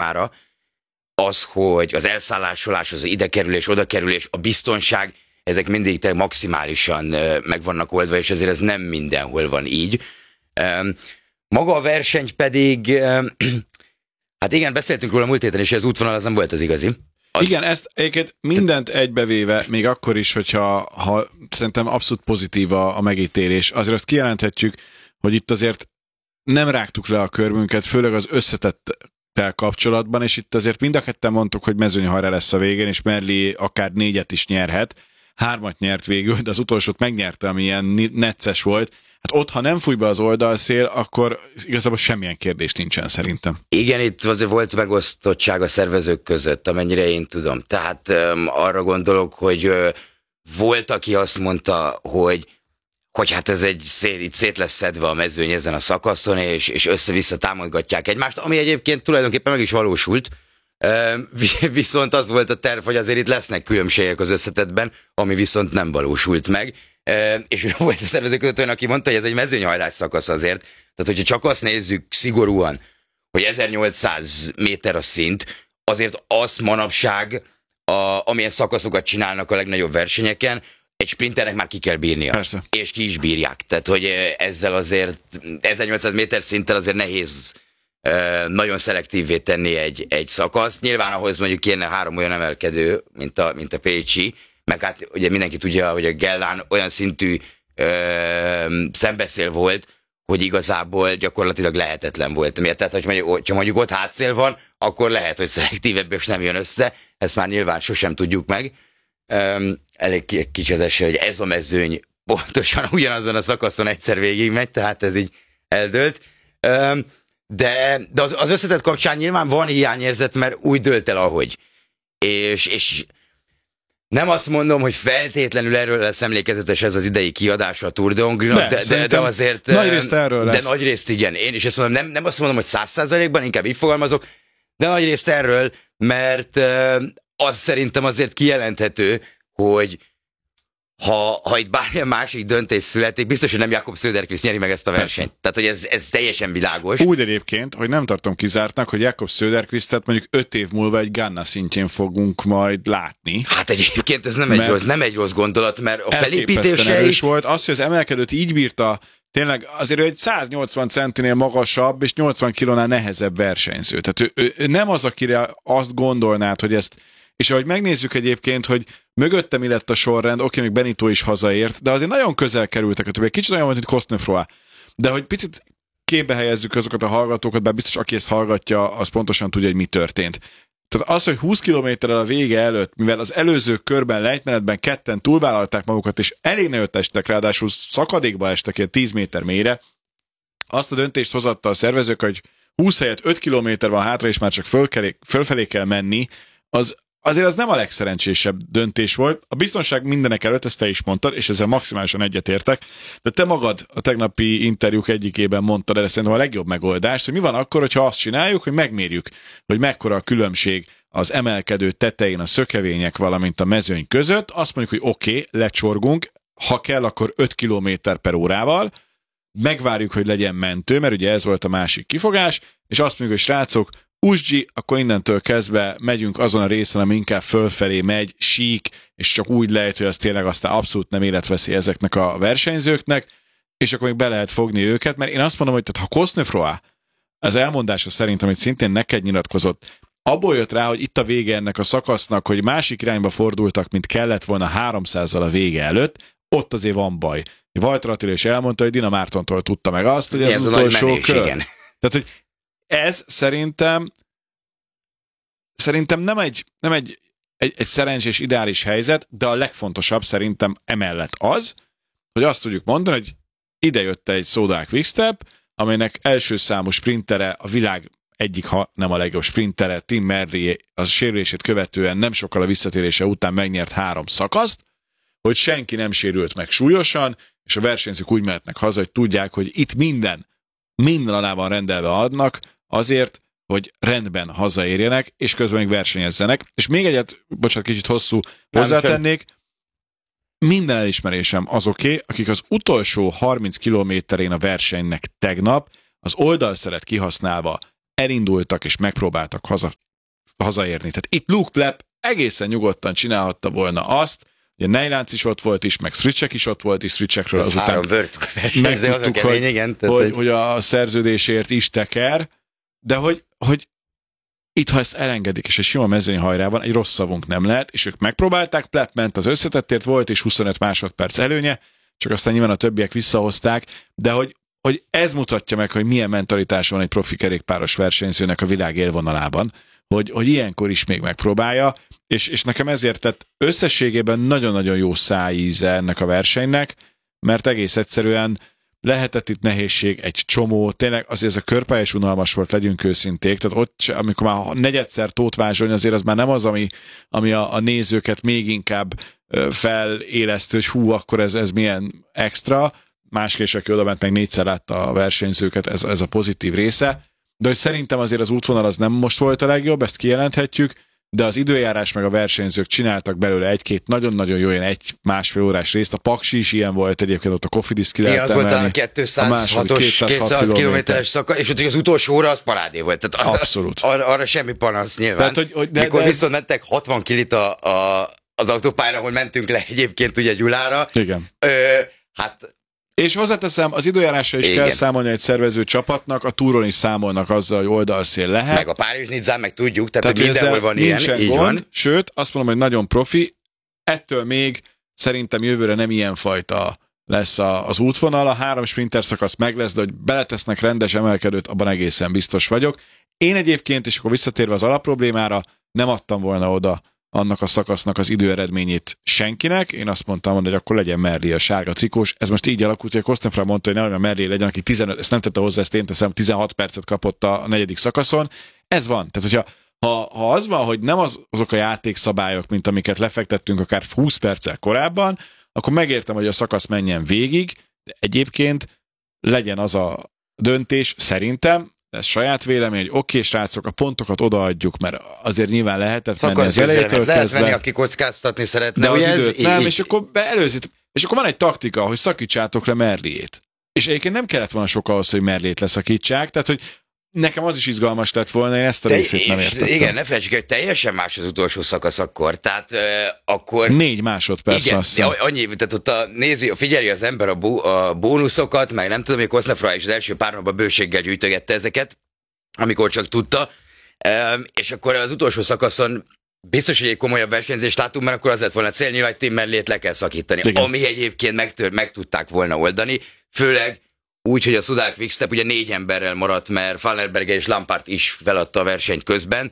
számára az, hogy az elszállásolás, az idekerülés, odakerülés, a biztonság, ezek mindig maximálisan meg vannak oldva, és ezért ez nem mindenhol van így. Maga a verseny pedig, hát igen, beszéltünk róla múlt héten, és az útvonal az nem volt az igazi. Igen, ezt egyébként mindent egybevéve, még akkor is, hogyha szerintem abszolút pozitív a megítélés, azért azt kijelenthetjük, hogy itt azért nem rágtuk le a körmünket, főleg az összetettel kapcsolatban, és itt azért mind a ketten mondtuk, hogy mezőnyhajrá lesz a végén, és Merli akár 4-et is nyerhet. 3-at nyert végül, de az utolsót megnyerte, ami ilyen necces volt. Hát ott, ha nem fúj be az oldalszél, akkor igazából semmilyen kérdés nincsen szerintem. Igen, itt azért volt megosztottság a szervezők között, amennyire én tudom. Tehát arra gondolok, hogy volt, aki azt mondta, hogy hát ez itt szét lesz szedve a mezőny ezen a szakaszon, és össze-vissza támogatják egymást, ami egyébként tulajdonképpen meg is valósult. Viszont az volt a terv, hogy azért itt lesznek különbségek az összetettben, ami viszont nem valósult meg. És volt a szervezők között olyan, aki mondta, hogy ez egy mezőnyhajrás szakasz azért. Tehát, hogyha csak azt nézzük szigorúan, hogy 1800 méter a szint, azért azt manapság, amilyen szakaszokat csinálnak a legnagyobb versenyeken, egy sprinternek már ki kell bírnia. Persze. És ki is bírják. Tehát, hogy ezzel azért 1800 méter szinttel azért nehéz nagyon szelektívvé tenni egy szakaszt. Nyilván ahhoz mondjuk kéne 3 olyan emelkedő, mint a Pécsi, meg hát ugye mindenki tudja, hogy a Gellán olyan szintű szembeszél volt, hogy igazából gyakorlatilag lehetetlen volt. Tehát, hogyha mondjuk ott hátszél van, akkor lehet, hogy szelektívebb és nem jön össze. Ezt már nyilván sosem tudjuk meg. Elég kicsi az esély, hogy ez a mezőny pontosan ugyanazon a szakaszon egyszer végig megy, tehát ez így eldőlt. De az összetett kapcsán nyilván van hiányérzet, mert úgy dőlt el, ahogy. És nem azt mondom, hogy feltétlenül erről lesz emlékezetes ez az idei kiadása a Tour de Hongrie-nak, de azért... Nagyrészt erről lesz. De nagyrészt igen. Én is ezt mondom, nem azt mondom, hogy 100%-ban, inkább így fogalmazok, de nagyrészt erről, mert az szerintem azért kijelenthető, hogy ha itt bármilyen másik döntés születik, biztos, hogy nem Jakob Söderqvist nyeri meg ezt a versenyt. Tehát, hogy ez teljesen világos. Úgy egyébként, hogy nem tartom kizártnak, hogy Jakob Söderqvistet mondjuk 5 év múlva egy Ganna szintjén fogunk majd látni. Hát egyébként ez nem egy rossz gondolat, mert a felépítése is volt. Az, hogy az emelkedőt így bírta, tényleg azért ő egy 180 centinél magasabb és 80 kilónál nehezebb versenyző. Tehát ő nem az, akire azt gondolnád, hogy ezt. És ahogy megnézzük egyébként, hogy mögöttem mi lett a sorrend, oké, még Benito is hazaért, de azért nagyon közel kerültek a többiek. Kicsit olyan volt, mint Cosnefroy. De hogy picit képbe helyezzük azokat a hallgatókat, bár biztos, aki ezt hallgatja, az pontosan tudja, hogy mi történt. Tehát az, hogy 20 kilométerrel a vége előtt, mivel az előző körben lejtmenetben ketten túlvállalták magukat, és elég nagyot estek, ráadásul szakadékba estek ilyen 10 méter mélyre, azt a döntést hozatta a szervezők, hogy 20 helyett 5 kilométer van hátra, és már csak fölfelé kell menni, azért az nem a legszerencsésebb döntés volt. A biztonság mindenek előtt, ezt te is mondtad, és ezzel maximálisan egyetértek, de te magad a tegnapi interjúk egyikében mondtad, de szerintem a legjobb megoldás, hogy mi van akkor, hogyha azt csináljuk, hogy megmérjük, hogy mekkora a különbség az emelkedő tetején a szökevények, valamint a mezőny között, azt mondjuk, hogy oké, lecsorgunk, ha kell, akkor 5 km/órával, megvárjuk, hogy legyen mentő, mert ugye ez volt a másik kifogás, és azt mondjuk, hogy srácok, Usgyi, akkor innentől kezdve megyünk azon a részen, ami inkább fölfelé megy, sík, és csak úgy lehet, hogy az tényleg aztán abszolút nem életveszély ezeknek a versenyzőknek, és akkor még be lehet fogni őket, mert én azt mondom, hogy ha Cosnefroy, az elmondása szerint, amit szintén neked nyilatkozott, abból jött rá, hogy itt a vége ennek a szakasznak, hogy másik irányba fordultak, mint kellett volna 300-zal a vége előtt, ott azért van baj. Walter Attila is elmondta, hogy Dina Mártontól tudta meg azt, hogy ez az utolsó kör. Igen. Tehát, hogy ez szerintem nem egy szerencsés, ideális helyzet, de a legfontosabb szerintem emellett az, hogy azt tudjuk mondani, hogy ide jött egy Soudal Quick-Step, amelynek első számú sprintere, a világ egyik, ha nem a legjobb sprintere, Tim Merlier, az sérülését követően nem sokkal a visszatérése után megnyert 3 szakaszt, hogy senki nem sérült meg súlyosan, és a versenyzők úgy mehetnek haza, hogy tudják, hogy itt minden alá van rendelve adnak azért, hogy rendben hazaérjenek, és közben még versenyezzenek. És még egyet, bocsánat, kicsit hosszú hozzátennék, minden elismerésem azoké, akik az utolsó 30 kilométerén a versenynek tegnap az oldalszeret kihasználva elindultak és megpróbáltak hazaérni. Tehát itt Luke Plapp egészen nyugodtan csinálhatta volna azt, ugye Neylands is ott volt is, meg Sriček is ott volt is, Sričekről azután megtudtuk, hogy a szerződésért is teker, de hogy itt, ha ezt elengedik, és egy sima mezőnyhajrá van, egy rossz szavunk nem lehet, és ők megpróbálták, Plapp ment az összetettért, volt és 25 másodperc előnye, csak aztán nyilván a többiek visszahozták, de hogy ez mutatja meg, hogy milyen mentalitás van egy profi kerékpáros versenyzőnek a világ élvonalában, hogy ilyenkor is még megpróbálja, és nekem ezért tett összességében nagyon-nagyon jó szájíze ennek a versenynek, mert egész egyszerűen lehetett itt nehézség, egy csomó, tényleg azért ez a körpályás unalmas volt, legyünk őszinték, tehát ott, amikor már negyedszer Tóth Vázsony, azért az már nem az, ami a nézőket még inkább feléleszt, hogy hú, akkor ez milyen extra, másképp, aki oda ment, meg 4-szer látta a versenyzőket, ez a pozitív része, de hogy szerintem azért az útvonal az nem most volt a legjobb, ezt kijelenthetjük, de az időjárás meg a versenyzők csináltak belőle egy-két nagyon-nagyon jó, ilyen 1-1,5 órás részt. A Paksi is ilyen volt egyébként, ott a Cofidis ki lehet emelni. Igen, az volt talán a 206 kilométeres szakasz, és ott az utolsó óra az parádé volt. Tehát abszolút. Arra semmi panasz nyilván. Tehát, mikor viszont mentek 60 kilit az autópályára, ahol mentünk le egyébként ugye Gyulára. Igen. Hát... És hozzáteszem, az időjárásra is kell számolni egy szervező csapatnak, a túron is számolnak azzal, hogy oldalszél lehet. Meg a Párizs-Nizzán, meg tudjuk, tehát mindenhol van ilyen, így gond, van. Sőt, azt mondom, hogy nagyon profi, ettől még szerintem jövőre nem ilyen fajta lesz az útvonal, a 3 sprinter szakasz meg lesz, de hogy beletesznek rendes emelkedőt, abban egészen biztos vagyok. Én egyébként, és akkor visszatérve az alapproblémára, nem adtam volna oda annak a szakasznak az időeredményét senkinek. Én azt mondtam, hogy akkor legyen Merlier a sárga trikós. Ez most így alakult, hogy Kostenfrá mondta, hogy nehogy a Merlier legyen, aki 15, ezt nem tette hozzá, ezt én teszem, 16 percet kapott a 4. szakaszon. Ez van. Tehát, hogyha ha az van, hogy nem azok a játékszabályok, mint amiket lefektettünk akár 20 perccel korábban, akkor megértem, hogy a szakasz menjen végig, de egyébként legyen az a döntés, szerintem, ez saját vélemény, hogy oké, srácok, a pontokat odaadjuk, mert azért nyilván lehetett menni az elejétől lehet venni, aki kockáztatni szeretne. De az időt nem, és akkor beelőzít. És akkor van egy taktika, hogy szakítsátok le Merliét. És egyébként nem kellett volna sok ahhoz, hogy Merliét leszakítsák, tehát hogy nekem az is izgalmas lett volna, én ezt a részét nem értettem. Igen, ne felejtsük, hogy teljesen más az utolsó szakasz akkor. Tehát akkor... 4 másodperc. Igen, annyi, tehát ott figyeli az ember a bónuszokat, meg nem tudom, hogy Kostenfrá is az első pár napban bőséggel gyűjtögette ezeket, amikor csak tudta, és akkor az utolsó szakaszon biztos, hogy egy komolyabb versenyzést látunk, mert akkor az lett volna cél, nyilván, hogy Tim Merliet le kell szakítani. Igen. Ami egyébként meg tudták volna oldani, főleg úgy, hogy a Soudal Quick-Step ugye 4 emberrel maradt, mert Fallerberger és Lampard is feladta a versenyt közben.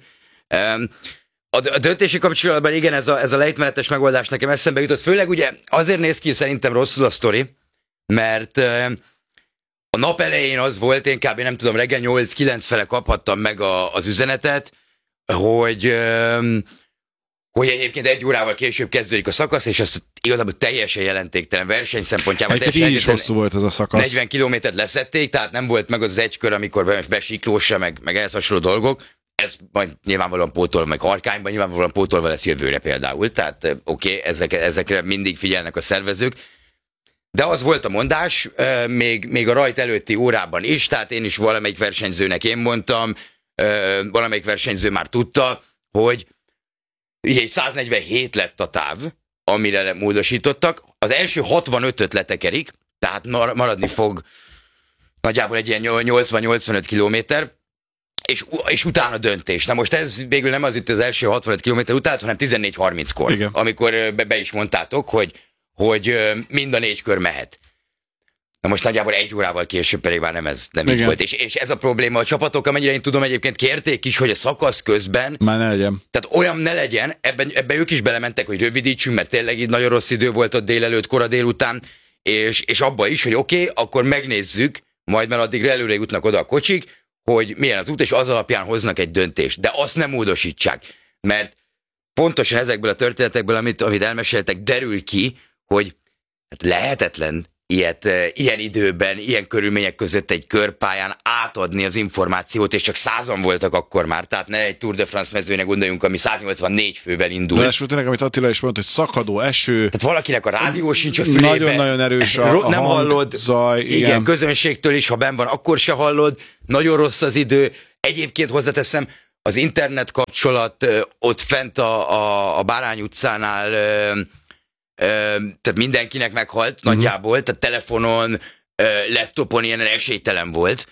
A döntési kapcsolatban igen, ez a lejtmenetes megoldás nekem eszembe jutott, főleg ugye azért néz ki szerintem rosszul a sztori, mert a nap elején az volt, én kb. Nem tudom, reggel 8-9 fele kaphattam meg az üzenetet, hogy egyébként 1 órával később kezdődik a szakasz, és ez igazából teljesen jelentéktelen verseny szempontjából. Így is hosszú volt ez a szakasz. 40 kilométert leszették, tehát nem volt meg az egy kör, amikor besiklósa, meg ehhez hasonló dolgok. Ez majd nyilvánvalóan pótolva, meg Harkányban nyilvánvalóan pótolva lesz jövőre például. Tehát oké, ezekre mindig figyelnek a szervezők. De az volt a mondás, még a rajt előtti órában is, tehát én is valamelyik versenyzőnek én mondtam, valamelyik versenyző már tudta, hogy ugye 147 lett a táv, amire módosítottak. Az első 65-öt letekerik, tehát maradni fog nagyjából egy ilyen 80-85 kilométer, és utána döntés. Na most ez végül nem az itt az első 65 kilométer után, hanem 14:30-kor, igen, amikor be is mondtátok, hogy mind a 4 kör mehet. Na most nagyjából 1 órával később pedig már nem így volt. És ez a probléma, a csapatok, amennyire én tudom, egyébként kérték is, hogy a szakasz közben már ne legyen. Tehát olyan ne legyen, ebbe ők is belementek, hogy rövidítsünk, mert tényleg így nagyon rossz idő volt ott délelőtt, kora délután, és abba is, hogy oké, akkor megnézzük, majd mert addig előre jutnak oda a kocsik, hogy milyen az út, és az alapján hoznak egy döntést. De azt nem módosítsák, mert pontosan ezekből a történetekből, amit elmeséltek, derül ki, hogy lehetetlen ilyen időben, ilyen körülmények között egy körpályán átadni az információt, és csak 100-an voltak akkor már, tehát ne egy Tour de France mezőre gondoljunk, ami 184 fővel indul. De tényleg, amit Attila is mondta, hogy szakadó eső. Tehát valakinek a rádió sincs a fülében. Nagyon-nagyon erős a nem hallod, zaj. Igen, közönségtől is, ha benn van, akkor se hallod. Nagyon rossz az idő. Egyébként hozzáteszem, az internet kapcsolat ott fent a Bárány utcánál tehát mindenkinek meghalt nagyjából, tehát telefonon, laptopon ilyen esélytelen volt.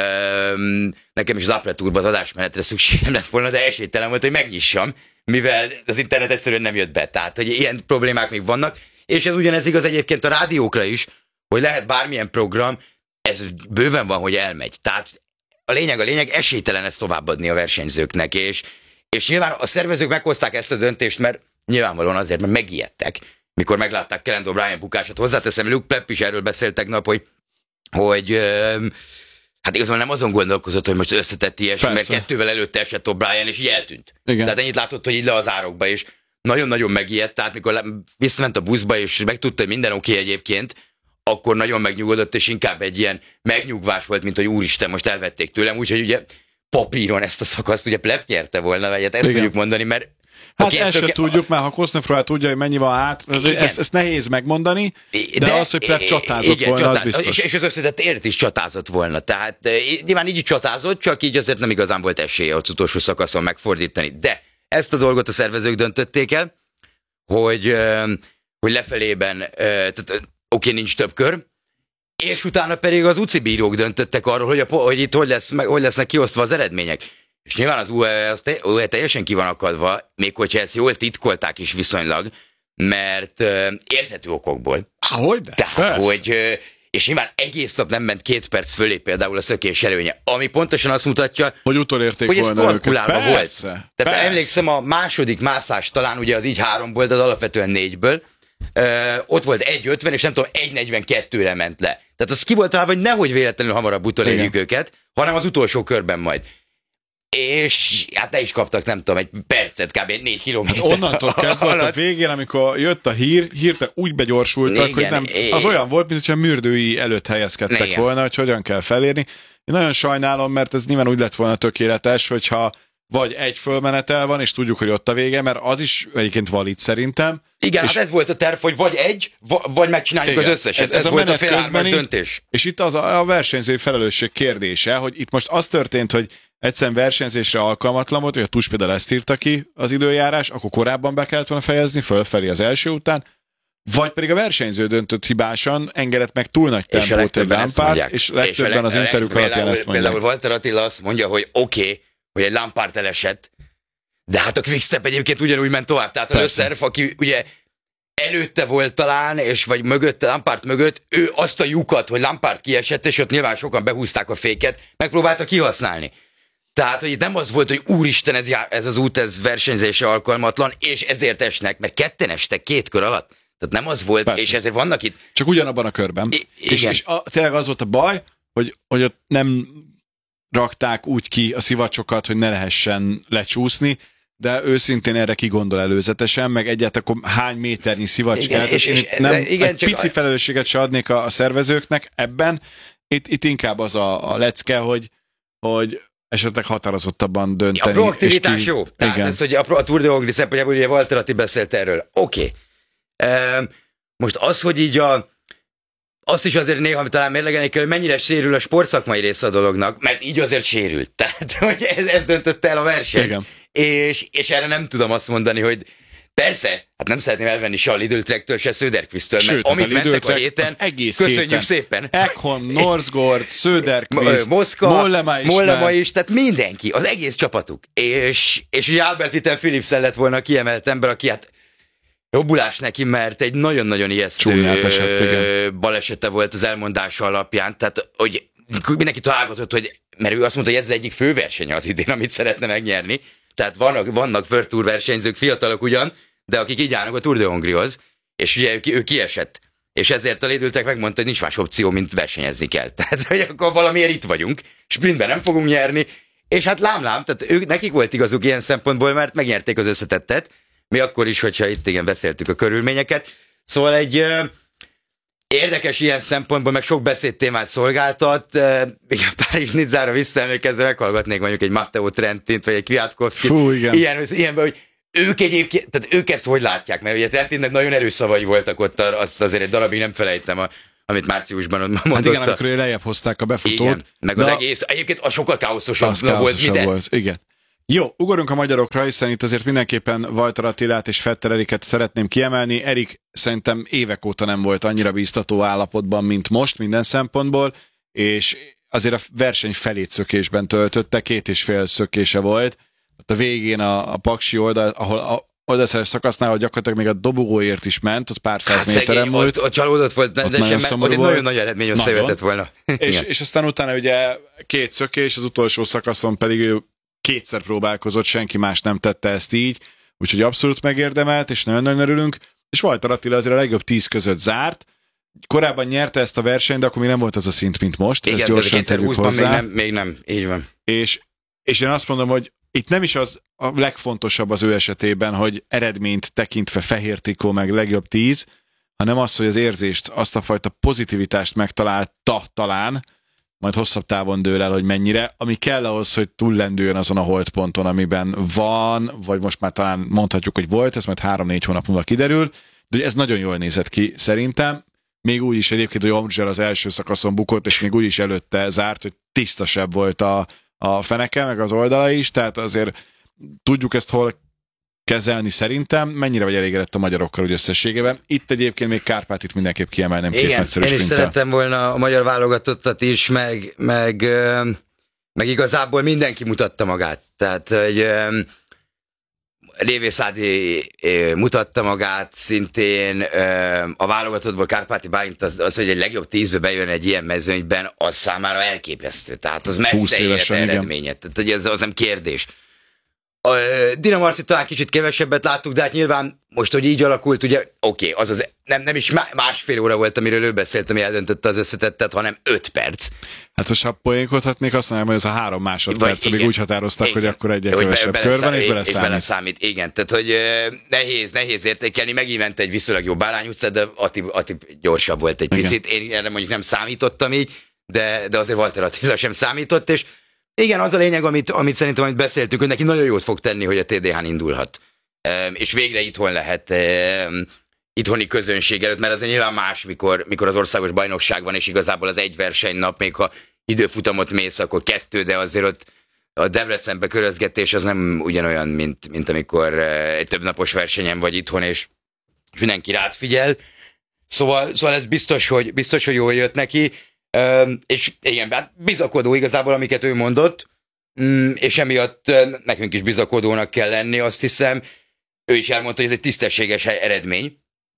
Nekem is az apretúrban az adásmenetre szükségem lett volna, de esélytelen volt, hogy megnyissam, mivel az internet egyszerűen nem jött be. Tehát, hogy ilyen problémák még vannak, és ez ugyanez igaz egyébként a rádiókra is, hogy lehet bármilyen program, ez bőven van, hogy elmegy. Tehát a lényeg, esélytelen ezt továbbadni a versenyzőknek, és nyilván a szervezők meghozták ezt a döntést, mert nyilvánvalóan azért, mert megijedtek, mikor meglátták Kelland O'Brien bukását. Hozzáteszem, Luke Plepp is erről beszélt tegnap, hogy hát igazából nem azon gondolkozott, hogy most összetett ilyesmi, mert 2-vel előtte esett O'Brien, és így eltűnt. Igen. Tehát ennyit látott, hogy így le az árokba, és nagyon-nagyon megijedt, tehát mikor visszament a buszba, és megtudta, hogy minden oké egyébként, akkor nagyon megnyugodott, és inkább egy ilyen megnyugvás volt, mint hogy úristen, most elvették tőlem, úgyhogy ugye papíron ezt a szakaszt ugye Plepp nyerte volna, vagy hát ezt tudjuk mondani, mert hát ezt se tudjuk, mert ha Kosznefroy tudja, hogy mennyi van át, ezt nehéz megmondani, de az, hogy Plepp csatázott volna, az biztos. És az összetett ért is csatázott volna. Tehát nyilván így csatázott, csak így azért nem igazán volt esélye az utolsó szakaszon megfordítani. De ezt a dolgot a szervezők döntötték el, hogy lefelében, tehát oké, nincs több kör, és utána pedig az UCI bírók döntöttek arról, hogy itt hogy lesznek kiosztva az eredmények. És nyilván az UE teljesen ki van akadva, még hogyha ezt jól titkolták is viszonylag, mert érthető okokból. Hogyne? Tehát, és nyilván egész nap nem ment 2 perc fölé például a szökés előnye, ami pontosan azt mutatja, hogy utolérték hogy ez volna kalkulálva volt. Tehát emlékszem, a második mászás talán ugye az így 3-ból, de az alapvetően 4-ből, ott volt 1.50, és nem tudom, 1.42-re ment le. Tehát az ki volt találva, hogy nehogy véletlenül hamarabb utolérjük őket, hanem az utolsó körben majd. És hát ne is kaptak, nem tudom, egy percet, kb. 4 kilométer. Hát onnantól kezdve a végén, amikor jött a hirtelen úgy begyorsultak, igen, hogy nem, az olyan volt, mintha Mürdői előtt helyezkedtek volna, hogy hogyan kell felérni. Én nagyon sajnálom, mert ez nyilván úgy lett volna tökéletes, hogyha vagy egy fölmenetel van, és tudjuk, hogy ott a vége, mert az is egyébként valid szerintem. Igen, és hát ez volt a terv, hogy vagy egy, vagy megcsináljuk az összeset. Ez volt a félelmes döntés. És itt az a versenyzői felelősség kérdése, hogy itt most az történt, hogy egyszerűen versenyzésre alkalmatlan volt, hogy a TUS például ezt írta ki az időjárás, akkor korábban be kellett volna fejezni, fölfelé az első után, vagy pedig a versenyző döntött hibásan, engedett meg túl nagy tempót egy Lampard, és legtöbben az interjúk alapján ezt mondják. Például Walter Attila azt mondja, hogy oké, hogy egy Lampard elesett, de hát a Quickstep egyébként ugyanúgy ment tovább. Tehát a Lösszerf, aki ugye előtte volt talán, és vagy mögött, Lampard mögött, ő azt a lyukat, hogy Lampard kiesett, és ott nyilván sokan behúzták a féket, megpróbálta kihasználni. Tehát, hogy nem az volt, hogy úristen, ez az út, ez versenyzésre alkalmatlan, és ezért esnek, mert ketten estek 2 kör alatt. Tehát nem az volt, persze. És ezért vannak itt... Csak ugyanabban a körben. És tényleg az volt a baj, hogy ott nem rakták úgy ki a szivacsokat, hogy ne lehessen lecsúszni, de őszintén erre kigondol előzetesen, meg egyáltalán akkor hány méternyi szivacs kell. Egy pici felelősséget se adnék a szervezőknek ebben. Itt inkább az a lecke, hogy esetleg határozottabban dönteni. A proaktivitás jó. Tehát igen. Ez, hogy a Tour de Hongrie szempontjából, ugye Walter Atti beszélt erről. Oké. Most az, hogy így azt is azért néha talán mérlegelni kell, hogy mennyire sérül a sportszakmai része a dolognak, mert így azért sérült. Tehát, hogy ez döntött el a verseny. Igen. És erre nem tudom azt mondani, hogy persze, hát nem szeretném elvenni se a Lidl Trektől, se Söderqvist-től, mert amit mentek a héten, köszönjük szépen. Ekholm, Norsgaard, Söderqvist, Mollema is, tehát mindenki, az egész csapatuk. És ugye Albert Vitten Philipsen lett volna a kiemelt ember, aki hát jobbulás neki, mert egy nagyon-nagyon ijesztő balesete volt az elmondása alapján, tehát hogy mindenki találkozott, hogy, mert ő azt mondta, hogy ez az egyik főversenye az idén, amit szeretne megnyerni. Tehát vannak World Tour versenyzők, fiatalok ugyan, de akik így állnak a Tour de Hongrie-hoz, és ugye ő kiesett. És ezért a Lidl-tek megmondta, hogy nincs más opció, mint versenyezni kell. Tehát, hogy akkor valamiért itt vagyunk, sprintben nem fogunk nyerni, és hát lám, tehát nekik volt igazuk ilyen szempontból, mert megnyerték az összetettet, mi akkor is, hogyha itt igen beszéltük a körülményeket. Szóval egy érdekes ilyen szempontból, meg sok beszédtémát szolgáltat. Párizs-Nizzára visszaemlékezve meghallgatnék mondjuk egy Matteo Trentint, vagy egy Kwiatkowskit. Ilyenben, hogy ők egyébként, tehát ők ezt hogy látják, mert ugye Trentinnek nagyon erős szavai voltak ott, azt azért egy darabig nem felejtem amit márciusban mondott. Hát igen, amikor lejjebb hozták a befutót. Igen, meg az egész, egyébként az sokkal káoszosabb volt, mint ez. Igen. Jó, ugorunk a magyarokra, hiszen itt azért mindenképpen Walter Attilát és Vetter Eriket szeretném kiemelni. Erik szerintem évek óta nem volt annyira bíztató állapotban, mint most minden szempontból, és azért a verseny felét szökésben töltötte, 2,5 szökése volt. A végén a Paksi oldal, ahol a oldalszeres szakasznál, hogy gyakorlatilag még a dobogóért is ment, ott pár száz méteren volt. Ott csalódott volt, de ott egy nagyon nagy eredmény összejöhetett volna. És aztán utána ugye 2 szökés, az utolsó szakaszon pedig ő 2-szer próbálkozott, senki más nem tette ezt így, úgyhogy abszolút megérdemelt, és nagyon-nagyon örülünk. És Walter Attila azért a legjobb 10 között zárt. Korábban nyerte ezt a versenyt, de akkor még nem volt az a szint, mint most. Igen, ezt gyorsan tegyük hozzá. Még nem, így van. És én azt mondom, hogy itt nem is az a legfontosabb az ő esetében, hogy eredményt tekintve fehér trikó meg legjobb 10, hanem az, hogy az érzést, azt a fajta pozitivitást megtalálta talán, majd hosszabb távon dől el, hogy mennyire, ami kell ahhoz, hogy túllendüljön azon a holdponton, amiben van, vagy most már talán mondhatjuk, hogy volt, ez majd 3-4 hónap múlva kiderül, de ez nagyon jól nézett ki szerintem. Még úgy is egyébként, hogy Omzsel az első szakaszon bukott, és még úgy is előtte zárt, hogy tisztasebb volt a feneke, meg az oldala is, tehát azért tudjuk ezt hol kezelni szerintem. Mennyire vagy elégedett a magyarokkal úgy összességében? Itt egyébként még Kárpátit mindenképp kiemelnem. Igen, én is szerettem volna a magyar válogatottat is, meg igazából mindenki mutatta magát. Tehát, hogy Révész Ádi mutatta magát szintén, a válogatottból Kárpáti Bálint az, hogy egy legjobb 10-be bejön egy ilyen mezőnyben, az számára elképesztő. Tehát az messze élet eredménye. Tehát hogy ez az nem kérdés. A Dina Marcit talán kicsit kevesebbet láttuk, de hát nyilván most, hogy így alakult, ugye oké, nem is másfél óra volt, amiről ő beszélt, ami eldöntötte az összetettet, hanem 5 perc. Hát most ha poénkodhatnék, azt mondom, hogy ez a 3 másodperc, amíg úgy határoztak, igen, hogy akkor egy kevesebb körben, és beleszámít. Igen, tehát hogy nehéz értékelni, megint egy viszonylag jobb Bárányutca, de Ati gyorsabb volt egy picit. Én erre mondjuk nem számítottam így, de azért Walter Attila sem számított, és igen, az a lényeg, amit szerintem amit beszéltünk, hogy neki nagyon jót fog tenni, hogy a TDH-n indulhat. És végre itthon lehet itthoni közönség előtt, mert azért nyilván más, mikor az országos bajnokság van, és igazából az egy versenynap, még ha időfutamot mész, akkor 2, de azért ott a Debrecenbe körözgetés az nem ugyanolyan, mint amikor egy többnapos versenyen vagy itthon, és mindenki rád figyel. Szóval ez biztos, hogy jól jött neki. És igen, hát bizakodó igazából, amiket ő mondott, és emiatt nekünk is bizakodónak kell lenni, azt hiszem. Ő is elmondta, hogy ez egy tisztességes eredmény,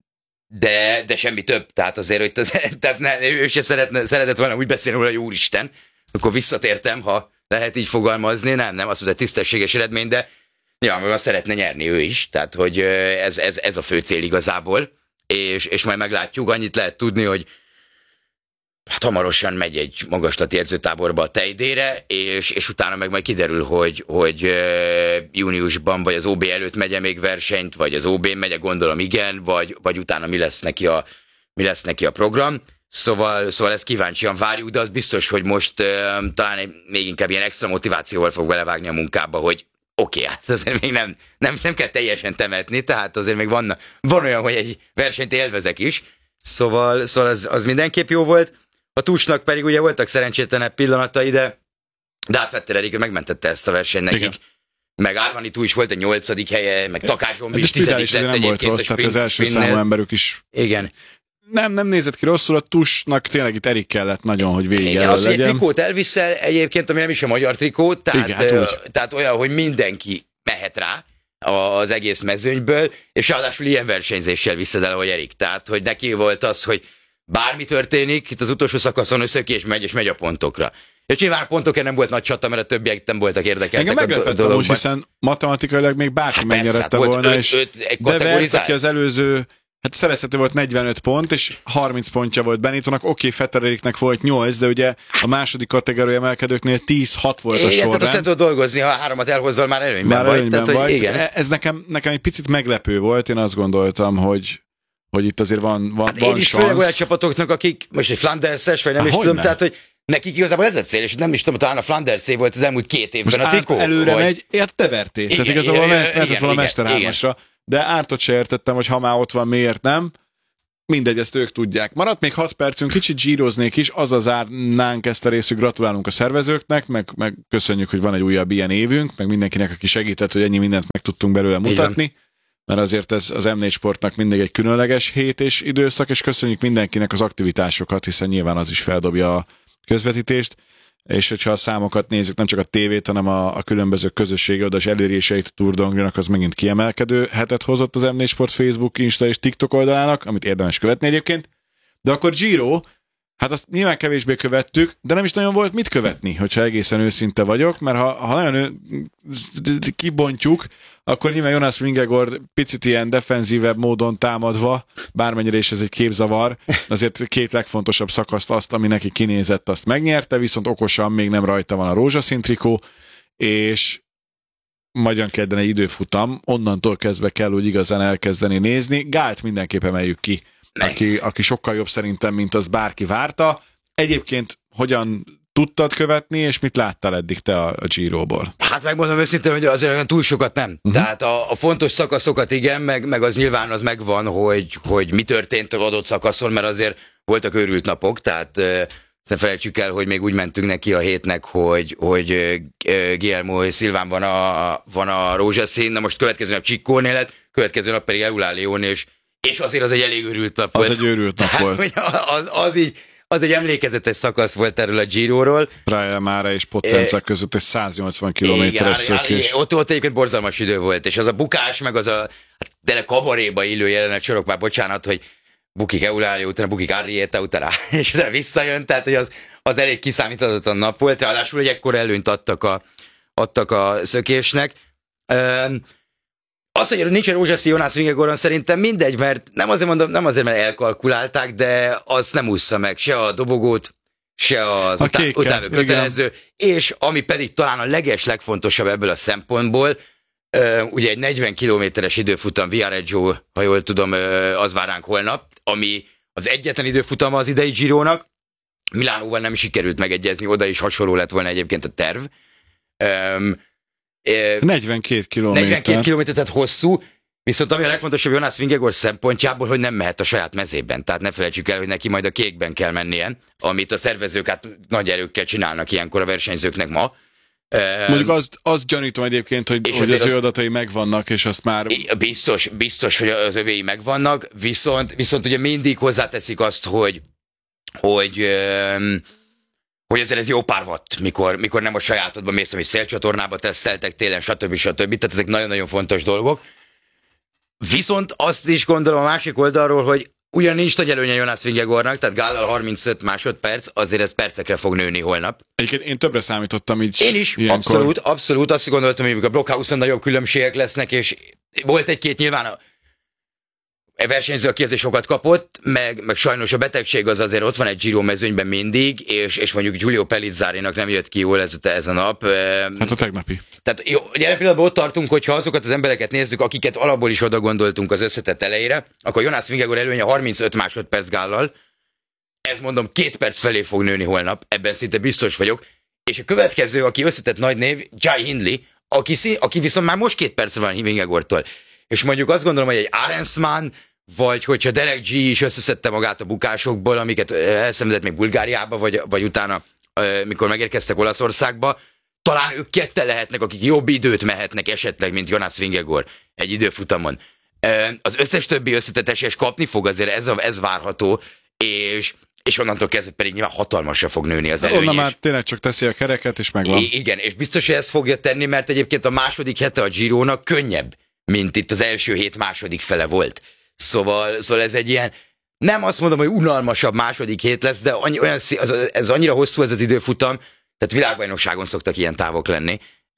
de semmi több. Tehát azért, hogy ő sem szeretett volna úgy beszélni róla, hogy úristen, akkor visszatértem, ha lehet így fogalmazni. Nem, azt mondta, tisztességes eredmény, de nyilvánvalóan szeretne nyerni ő is. Tehát, hogy ez a fő cél igazából, és majd meglátjuk. Annyit lehet tudni, hogy hát hamarosan megy egy magaslati edzőtáborba a Tejdére, és utána meg majd kiderül, hogy júniusban, vagy az OB előtt megye még versenyt, vagy az OB-n megye, gondolom igen, vagy utána mi lesz neki a program. Szóval ezt kíváncsian várjuk, de az biztos, hogy most talán még inkább ilyen extra motivációval fog belevágni a munkába, hogy oké, hát azért még nem kell teljesen temetni, tehát azért még van olyan, hogy egy versenyt élvezek is. Szóval az mindenképp jó volt. A Tusnak pedig ugye voltak szerencsétlenebb pillanatai, de hát Vetter Erik megmentette ezt a versenyt nekik. Igen. Meg Árvani Tú is volt a 8. helye, meg Takás Zsombi is 10. lett egyébként. Nem volt rossz, tehát az első számú emberük is. Igen. Nem nézett ki rosszul, a Tusnak tényleg itt Erik kellett nagyon, hogy végig legyen. Az, hogy egy trikót elviszel egyébként, ami nem is a magyar trikó, tehát olyan, hogy mindenki mehet rá az egész mezőnyből, és ráadásul ilyen versenyzéssel viszed el, hogy Erik. Tehát, hogy neki volt az, hogy bármi történik, itt az utolsó szakaszon összekész és megy a pontokra. És nyilván a pontokért nem volt nagy csata, mert a többiek nem voltak érdekeltek a dologban. Hiszen matematikailag még bárki megnyerette volna, de vert, aki az előző, hát szerezhető volt 45 pont, és 30 pontja volt Benitonak, Vetter Eriknek volt 8, de ugye a második kategória emelkedőknél 10-6 volt a sorrend. Igen, tehát azt nem tudod dolgozni, ha 3-at elhozzal, már előnyben vagy. Tehát, igen. Ez nekem egy picit meglepő volt, én azt gondoltam, hogy itt azért van hát én is főleg olyan csapatoknak, akik most egy Flanders-es, vagy nem is tudom, tehát hogy nekik igazából ez a cél, és nem is tudom, talán a Flanderszé volt az elmúlt 2 évben most a trikó. Előre megy, hát te vertél. Tehát igazából mehetett volna a Mester 3-asra, de ártot se értettem, hogy ha már ott van, miért nem. mindegy, ezt ők tudják. Maradt még 6 percünk, kicsit zsíroznék is, azzal zárnánk ezt a részt, hogy gratulálunk a szervezőknek, meg köszönjük, hogy van egy újabb ilyen évünk, meg mindenkinek, aki segített, hogy ennyi mindent meg tudtunk belőle mutatni, mert azért ez az M4 Sportnak mindig egy különleges hét és időszak, és köszönjük mindenkinek az aktivitásokat, hiszen nyilván az is feldobja a közvetítést, és hogyha a számokat nézzük, nem csak a tévét, hanem a különböző közösségi oldalás eléréseit Tour d'Anglenak, az megint kiemelkedő hetet hozott az M4 Sport Facebook, Insta és TikTok oldalának, amit érdemes követni egyébként. De akkor Giro, hát azt nyilván kevésbé követtük, de nem is nagyon volt mit követni, hogyha egészen őszinte vagyok, mert ha nagyon kibontjuk, akkor nyilván Jonas Vingegaard picit ilyen defenzívebb módon támadva, bármennyire is ez egy képzavar, azért 2 legfontosabb szakaszt, azt, ami neki kinézett, azt megnyerte, viszont okosan még nem rajta van a rózsaszín trikó, és magyar kedden egy időfutam, onnantól kezdve kell úgy igazán elkezdeni nézni. Gált mindenképp emeljük ki, aki sokkal jobb szerintem, mint az bárki várta. Egyébként hogyan tudtad követni, és mit láttál eddig te a Giroból? Hát megmondom őszintén, hogy azért olyan túl sokat nem. Tehát a fontos szakaszokat igen, meg az nyilván az megvan, hogy mi történt az adott szakaszon, mert azért voltak őrült napok, tehát ne felejtsük el, hogy még úgy mentünk neki a hétnek, hogy Guillermo Silván van a rózsaszín, na most következő nap Ciccone lett, következő nap pedig Eulálé León, és azért az egy elég őrült nap volt. Az egy őrült nap volt. Az egy emlékezetes szakasz volt erről a Giróról. Praia Mare és Potenza között egy 180 kilométeres szökés. Ott egyébként borzalmas idő volt, és az a bukás, meg az a tényleg kabaréba illő jelenet sorok, már bocsánat, hogy bukik Eulálé, utána bukik Arrieta, utána, és utána visszajön, tehát hogy az elég kiszámíthatatlan nap volt, ráadásul egy ekkor előnyt adtak a szökésnek. Az, hogy nincs a rózsaszín Jonas Vingegaardon, szerintem mindegy, mert nem azért, mert elkalkulálták, de azt nem ússza meg se a dobogót, se az utána kötelező, és ami pedig talán a legfontosabb ebből a szempontból, ugye egy 40 kilométeres időfutam Viareggio, ha jól tudom, az vár ránk holnap, ami az egyetlen időfutama az idei Girónak. Milánóval nem sikerült megegyezni, oda is hasonló lett volna egyébként a terv. 42 kilométer. 42 kilométer, tehát hosszú, viszont ami a legfontosabb Jonas Vingegaard szempontjából, hogy nem mehet a saját mezében. Tehát ne felejtsük el, hogy neki majd a kékben kell mennie, amit a szervezők hát nagy erőkkel csinálnak ilyenkor a versenyzőknek ma. Mondjuk azt gyanítom egyébként, hogy az ő adatai megvannak, és azt már... Biztos, hogy az övéi megvannak, viszont ugye mindig hozzáteszik azt, hogy azért ez jó pár watt, mikor nem a sajátodban mész, hogy szélcsatornába teszteltek télen, stb. Tehát ezek nagyon-nagyon fontos dolgok. Viszont azt is gondolom a másik oldalról, hogy ugyan nincs nagy előnye Jonas Vingegaardnak, tehát Gállal 35 másodperc, azért ez percekre fog nőni holnap. Egyébként én többre számítottam így. Én is, ilyenkor. Abszolút. Azt gondoltam, hogy a Blockhausen nagyobb különbségek lesznek, és volt egy-két nyilván a versenyző, aki azért sokat kapott, meg sajnos a betegség az azért ott van egy Giro mezőnyben mindig, és mondjuk Giulio Pellizzarinak nem jött ki jól ez a nap. Hát a tegnapi. Tehát jó, jelen pillanatban ott tartunk, hogyha azokat az embereket nézzük, akiket alapból is oda gondoltunk az összetett elejére, akkor Jonas Vingegaard előnye 35 másodperc Gállal. Ez mondom 2 perc felé fog nőni holnap, ebben szinte biztos vagyok. És a következő, aki összetett nagy név, Jai Hindley, aki viszont már most 2 perc van Vingegaardtól. És mondjuk azt gondolom, hogy egy Arensman, vagy hogyha Derek G is összeszedte magát a bukásokból, amiket elszenvedett még Bulgáriába, vagy utána, mikor megérkeztek Olaszországba, talán ők ketten lehetnek, akik jobb időt mehetnek esetleg, mint Jonas Vingegaard egy időfutamon. Az összes többi összetetes kapni fog, azért ez várható, és onnantól kezdve pedig nyilván hatalmasra fog nőni az előny. Onnan már tényleg csak teszi a kereket, és megvan. Igen, és biztos, hogy ezt fogja tenni, mert egyébként a második hete a Girónak könnyebb, mint itt az első hét második fele volt. Szóval ez egy ilyen, nem azt mondom, hogy unalmasabb második hét lesz, de ez annyira hosszú ez az időfutam, tehát világbajnokságon szoktak ilyen távok lenni.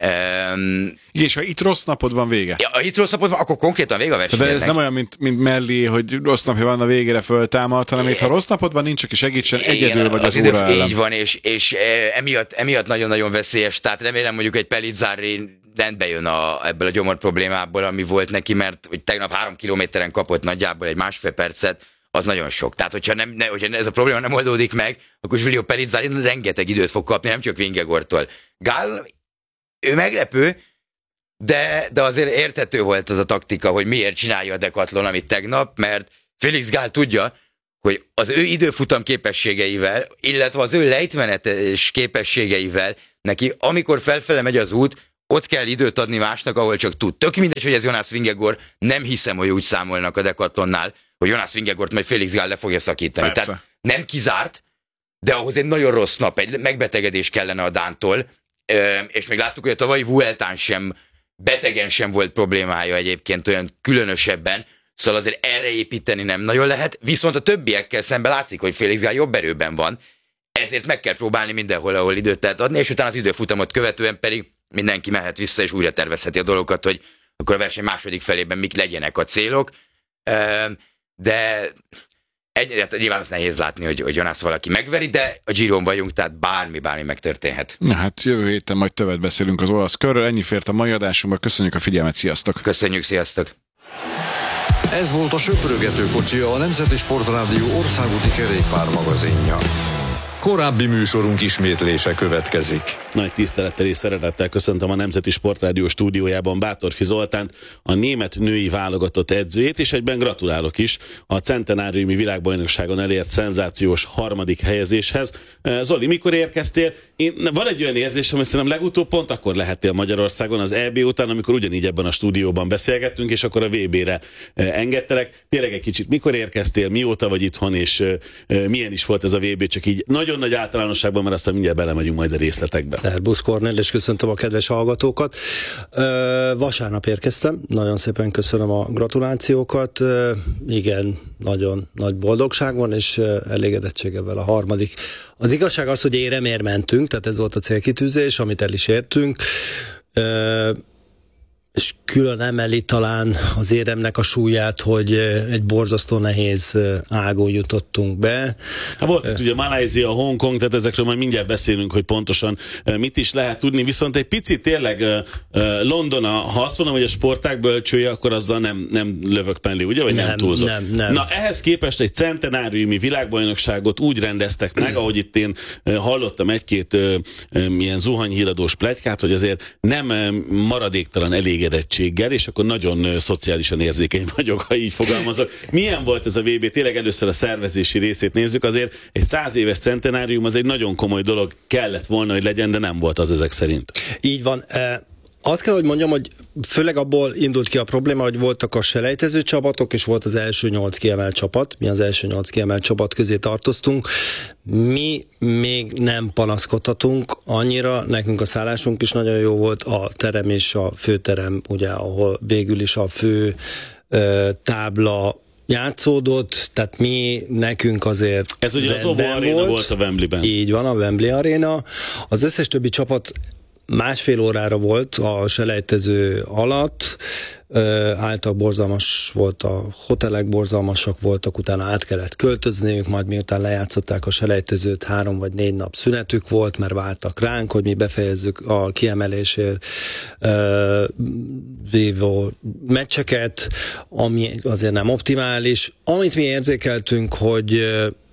És ha itt rossz napod van vége. Ja, ha itt rossz napod van, akkor konkrétan vége a versenynek. De ez nem olyan, mint Melli, hogy rossz napja van, a végére föltámad, hanem itt, ha rossz napod van, nincs, aki segítsen, egyedül vagy az óra ellen. Így van, és emiatt nagyon-nagyon veszélyes. Tehát remélem mondjuk egy Pellizzari rendbe jön ebből a gyomor problémából, ami volt neki, mert hogy tegnap 3 kilométeren kapott nagyjából egy 1,5 percet, az nagyon sok. Tehát, hogyha ez a probléma nem oldódik meg, akkor Giulio Pellizzari rengeteg időt fog kapni, nem csak Vingegaardtól. Gál, ő meglepő, de azért érthető volt az a taktika, hogy miért csinálja a Decathlon, amit tegnap, mert Felix Gál tudja, hogy az ő időfutam képességeivel, illetve az ő lejtmenetes képességeivel neki, amikor felfele megy az út, ott kell időt adni másnak, ahol csak tud. Tök mindegy, hogy ez Jonas Vingegaard, nem hiszem, hogy úgy számolnak a Decathlonnál, hogy Jonas Vingegaard majd Felix Gál le fogja szakítani. Persze. Tehát nem kizárt, de ahhoz egy nagyon rossz nap, egy megbetegedés kellene a Dántól, és még láttuk, hogy a tavalyi Vueltán sem, betegen sem volt problémája egyébként olyan különösebben, szóval azért erre építeni nem nagyon lehet, viszont a többiekkel szemben látszik, hogy Felix Gál jobb erőben van, ezért meg kell próbálni mindenhol, ahol időt lehet adni, és utána az időfutamot követően pedig mindenki mehet vissza, és újra tervezheti a dolgokat, hogy akkor a verseny második felében mik legyenek a célok, de nyilván az nehéz látni, hogy Jonas valaki megveri, de a Giron vagyunk, tehát bármi megtörténhet. Na hát jövő héten majd többet beszélünk az olasz körről, ennyi fért a mai adásunkba, köszönjük a figyelmet, sziasztok! Köszönjük, sziasztok! Ez volt a Söprögető kocsia, a Nemzeti Sportrádió országúti kerékpármagazinja. Korábbi műsorunk ismétlése következik. Nagy tisztelettel és szeretettel köszöntöm a Nemzeti Sportrádió stúdiójában Bátorfi Zoltánt, a német női válogatott edzőjét, és egyben gratulálok is a centenáriumi világbajnokságon elért szenzációs 3. helyezéshez. Zoli, mikor érkeztél? Van egy olyan érzésem, hogy szerintem legutóbb pont akkor lehettél Magyarországon az EB után, amikor ugyanígy ebben a stúdióban beszélgettünk, és akkor a VB-re engedtelek. Tényleg egy kicsit mikor érkeztél, mióta vagy itthon, és milyen is volt ez a VB, csak így nagyon nagy általánosságban, mert aztán mindjárt belemegyünk majd a részletekbe. Szerbusz Kornél, és köszöntöm a kedves hallgatókat. Vasárnap érkeztem, nagyon szépen köszönöm a gratulációkat. Igen, nagyon nagy boldogság van, és elégedettséggel a 3. Az igazság az, hogy éremért mentünk, tehát ez volt a célkitűzés, amit el is értünk. És külön emeli talán az éremnek a súlyát, hogy egy borzasztó nehéz ágon jutottunk be. Hát volt itt ugye Malajzia, Hongkong, tehát ezekről majd mindjárt beszélünk, hogy pontosan mit is lehet tudni, viszont egy picit tényleg London, ha azt mondom, hogy a sportág bölcsője, akkor azzal nem lövök mellé, ugye? Vagy nem túlzok? Nem. Na ehhez képest egy centenáriumi világbajnokságot úgy rendeztek meg, ahogy itt én hallottam egy-két ilyen zuhanyhíradós pletykát, hogy azért nem maradéktalan elégedettséggel, és akkor nagyon szociálisan érzékeny vagyok, ha így fogalmazok. Milyen volt ez a VB? Tényleg először a szervezési részét nézzük, azért egy 100 éves centenárium az egy nagyon komoly dolog, kellett volna, hogy legyen, de nem volt az ezek szerint. Így van. Azt kell, hogy mondjam, hogy főleg abból indult ki a probléma, hogy voltak a selejtező csapatok, és volt az első 8 kiemelt csapat. Mi az első 8 kiemelt csapat közé tartoztunk. Mi még nem panaszkodhatunk annyira, nekünk a szállásunk is nagyon jó volt, a terem és a főterem, ugye, ahol végül is a fő tábla játszódott, tehát nekünk azért... Ez ugye az Oval Arena volt a Wembleyben. Így van, a Wembley Arena. Az összes többi csapat másfél órára volt a selejtező alatt, által borzalmas volt, a hotelek borzalmasak voltak, utána át kellett költözniük, majd miután lejátszották a selejtezőt, 3 vagy 4 nap szünetük volt, mert vártak ránk, hogy mi befejezzük a kiemelésért vívó meccseket, ami azért nem optimális. Amit mi érzékeltünk, hogy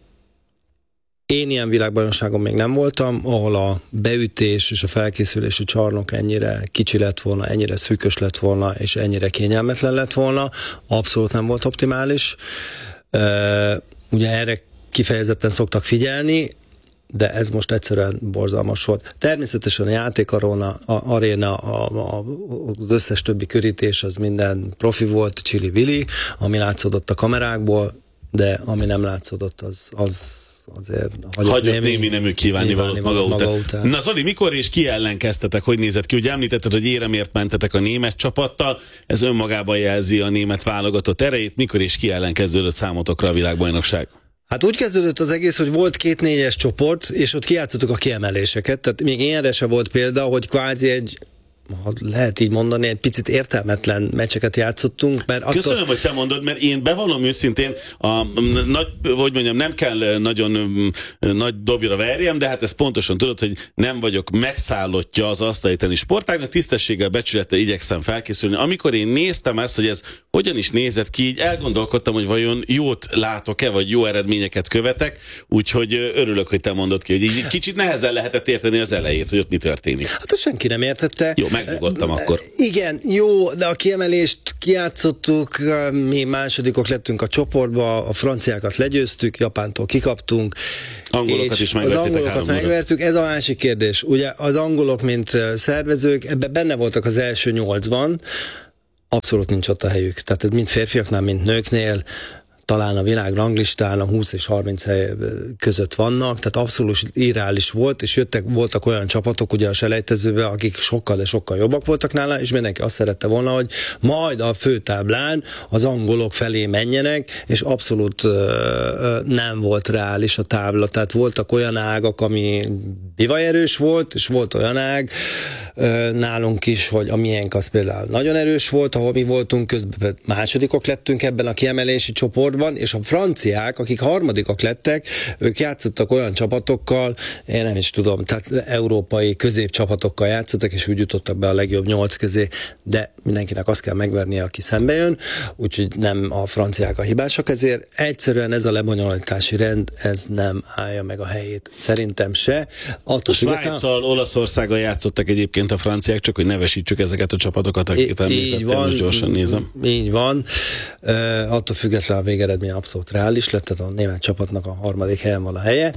én ilyen világbajnokságon még nem voltam, ahol a beütés és a felkészülési csarnok ennyire kicsi lett volna, ennyire szűkös lett volna, és ennyire kényelmetlen lett volna. Abszolút nem volt optimális. Ugye erre kifejezetten szoktak figyelni, de ez most egyszerűen borzalmas volt. Természetesen a játékaréna, az összes többi körítés, az minden profi volt, csili-vili, ami látszódott a kamerákból, de ami nem látszódott, az azért hagyott némi nemű kívánnivalót maga után. Na Zoli, mikor és ki ellen kezdtetek? Hogy nézett ki? Ugye említetted, hogy éremért mentetek a német csapattal, ez önmagában jelzi a német válogatott erejét. Mikor és ki ellen kezdődött számotokra a világbajnokság? Hát úgy kezdődött az egész, hogy volt 2 4-es csoport, és ott kijátszottuk a kiemeléseket, tehát még ilyenre se volt példa, hogy kvázi egy, ha lehet így mondani, egy picit értelmetlen meccseket játszottunk. Mert köszönöm, hogy te mondod, mert én bevallom őszintén, nem kell nagyon nagy dobjra verjem, de hát ezt pontosan tudod, hogy nem vagyok megszállottja az asztaliteni sportágnak, tisztességgel, becsülettel igyekszem felkészülni. Amikor én néztem ezt, hogy ez hogyan is nézett ki, így elgondolkodtam, hogy vajon jót látok-e, vagy jó eredményeket követek, úgyhogy örülök, hogy te mondod ki, hogy így kicsit nehezen lehetett érteni az elejét, hogy ott mi történik. Hát azt senki nem értette. Jó, megnyugodtam akkor. Igen, jó, de a kiemelést kijátszottuk, mi másodikok lettünk a csoportba, a franciákat legyőztük, Japántól kikaptunk. Angolokat is megvertétek. Az angolokat megvertük, ez a másik kérdés. Ugye az angolok, mint szervezők, ebben benne voltak az első 8-ban, abszolút nincs ott a helyük. Tehát mind férfiaknál, mind nőknél, talán a világ ranglistán a 20 és 30 hely között vannak, tehát abszolút irreális volt, és voltak olyan csapatok ugye a selejtezőben, akik sokkal, de sokkal jobbak voltak nála, és mindenki azt szerette volna, hogy majd a főtáblán az angolok felé menjenek, és abszolút nem volt reális a tábla, tehát voltak olyan ágak, ami bivajerős volt, és volt olyan ág nálunk is, hogy a miénk az például nagyon erős volt, ahol mi voltunk, közben másodikok lettünk ebben a kiemelési csoportban, és a franciák, akik harmadikak lettek, ők játszottak olyan csapatokkal, én nem is tudom, tehát európai középcsapatokkal játszottak, és úgy jutottak be a legjobb 8 közé, de mindenkinek azt kell megvernie, aki szembe jön, úgyhogy nem a franciák a hibásak, ezért egyszerűen ez a lebonyolítási rend, ez nem állja meg a helyét. Szerintem se. A Svájccal, Olaszországgal játszottak egyébként a franciák, csak hogy nevesítsük ezeket a csapatokat, akiket említettem, most gyorsan nézem. Így van. Attól függetlenül a végeredmény abszolút reális lett, tehát a német csapatnak a harmadik helyen van a helye.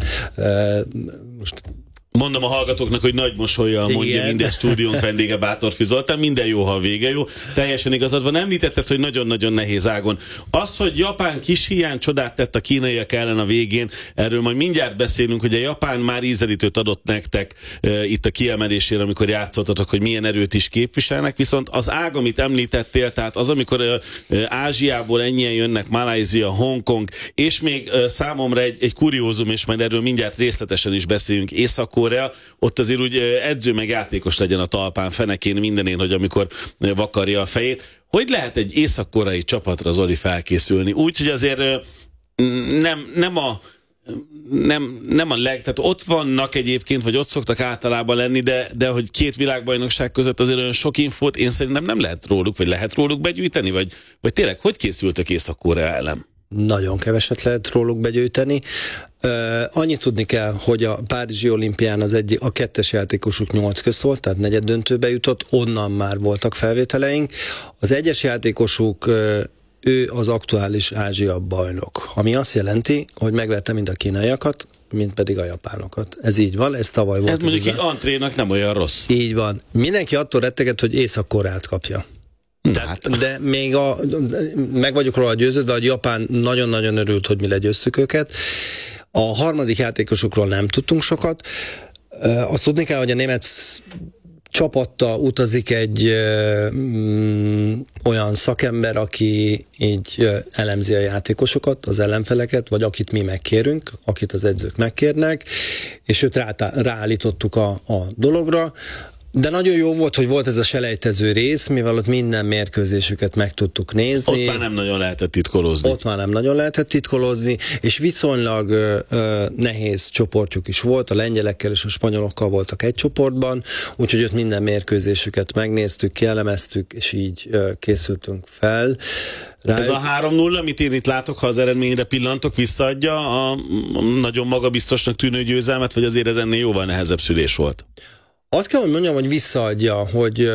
Most mondom a hallgatóknak, hogy nagy mosollyal mondja minden stúdiónk vendége Bátorfi Zoltán, minden jó, ha a vége jó. Teljesen igazad van, említetted, hogy nagyon-nagyon nehéz ágon. Az, hogy Japán kis hiány csodát tett a kínaiak ellen a végén, erről majd mindjárt beszélünk, hogy a Japán már ízelítőt adott nektek itt a kiemelésére, amikor játszottatok, hogy milyen erőt is képviselnek, viszont az ág, amit említettél, tehát az, amikor Ázsiából ennyien jönnek, Malajzia, Hongkong, és még számomra egy kuriózum, és majd erről mindjárt részletesen is beszélünk, Észak-Korea, ott azért úgy edző meg játékos legyen a talpán, fenekén, mindenén, hogy amikor vakarja a fejét. Hogy lehet egy észak-koreai csapatra, Zoli, felkészülni? Úgy, hogy azért tehát ott vannak egyébként, vagy ott szoktak általában lenni, de hogy két világbajnokság között azért olyan sok infót én szerintem nem lehet róluk, vagy lehet róluk begyűjteni, vagy tényleg hogy készültök Észak-Korea ellen? Nagyon keveset lehet róluk begyűjteni. Annyit tudni kell, hogy a Párizsi olimpián a kettes játékosuk 8 közt volt, tehát negyeddöntőbe jutott, onnan már voltak felvételeink. Az egyes játékosuk, ő az aktuális Ázsia bajnok, ami azt jelenti, hogy megverte mind a kínaiakat, mint pedig a japánokat. Ez így van, ez tavaly volt. Hát mondjuk egy antrénak nem olyan rossz. Így van. Mindenki attól retteget, hogy Észak-Koreát kapja. De még meg vagyok róla győződve, hogy Japán nagyon-nagyon örült, hogy mi legyőztük őket. A harmadik játékosokról nem tudtunk sokat. Azt tudni kell, hogy a német csapattal utazik egy olyan szakember, aki így elemzi a játékosokat, az ellenfeleket, vagy akit mi megkérünk, akit az edzők megkérnek, és őt ráállítottuk a dologra. De nagyon jó volt, hogy volt ez a selejtező rész, mivel ott minden mérkőzésüket meg tudtuk nézni. Ott már nem nagyon lehetett titkolozni. És viszonylag nehéz csoportjuk is volt, a lengyelekkel és a spanyolokkal voltak egy csoportban, úgyhogy ott minden mérkőzésüket megnéztük, kielemeztük, és így készültünk fel. Ez a 3-0, amit én itt látok, ha az eredményre pillantok, visszaadja a nagyon magabiztosnak tűnő győzelmet, vagy azért ez ennél jóval nehezebb szülés volt? Azt kell, hogy mondjam, hogy visszaadja, hogy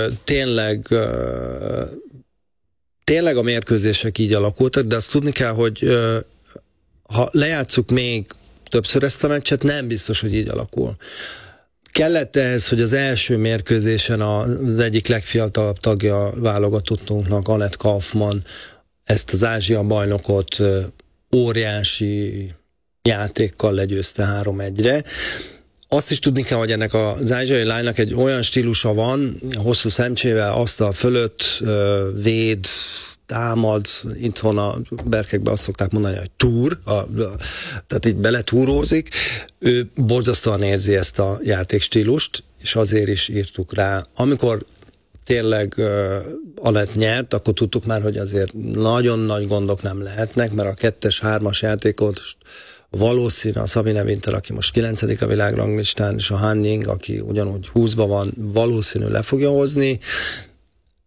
tényleg a mérkőzések így alakultak, de azt tudni kell, hogy ha lejátszuk még többször ezt a meccset, nem biztos, hogy így alakul. Kellett ehhez, hogy az első mérkőzésen az egyik legfiatalabb tagja válogatottunknak, Anett Kaufmann, ezt az Ázsia bajnokot óriási játékkal legyőzte 3-1-re. Azt is tudni kell, hogy ennek az ázsiai lánynak egy olyan stílusa van, hosszú szemcsével, asztal fölött véd, támad, itthon a berkekben azt szokták mondani, hogy túr, tehát így beletúrózik. Ő borzasztóan érzi ezt a játékstílust, és azért is írtuk rá. Amikor tényleg Anett nyert, akkor tudtuk már, hogy azért nagyon nagy gondok nem lehetnek, mert a 2-3-as játékot valószínű a Sabine Winter, aki most 9. a világranglistán, és a Han Ying, aki ugyanúgy 20-ban van, valószínű le fogja hozni.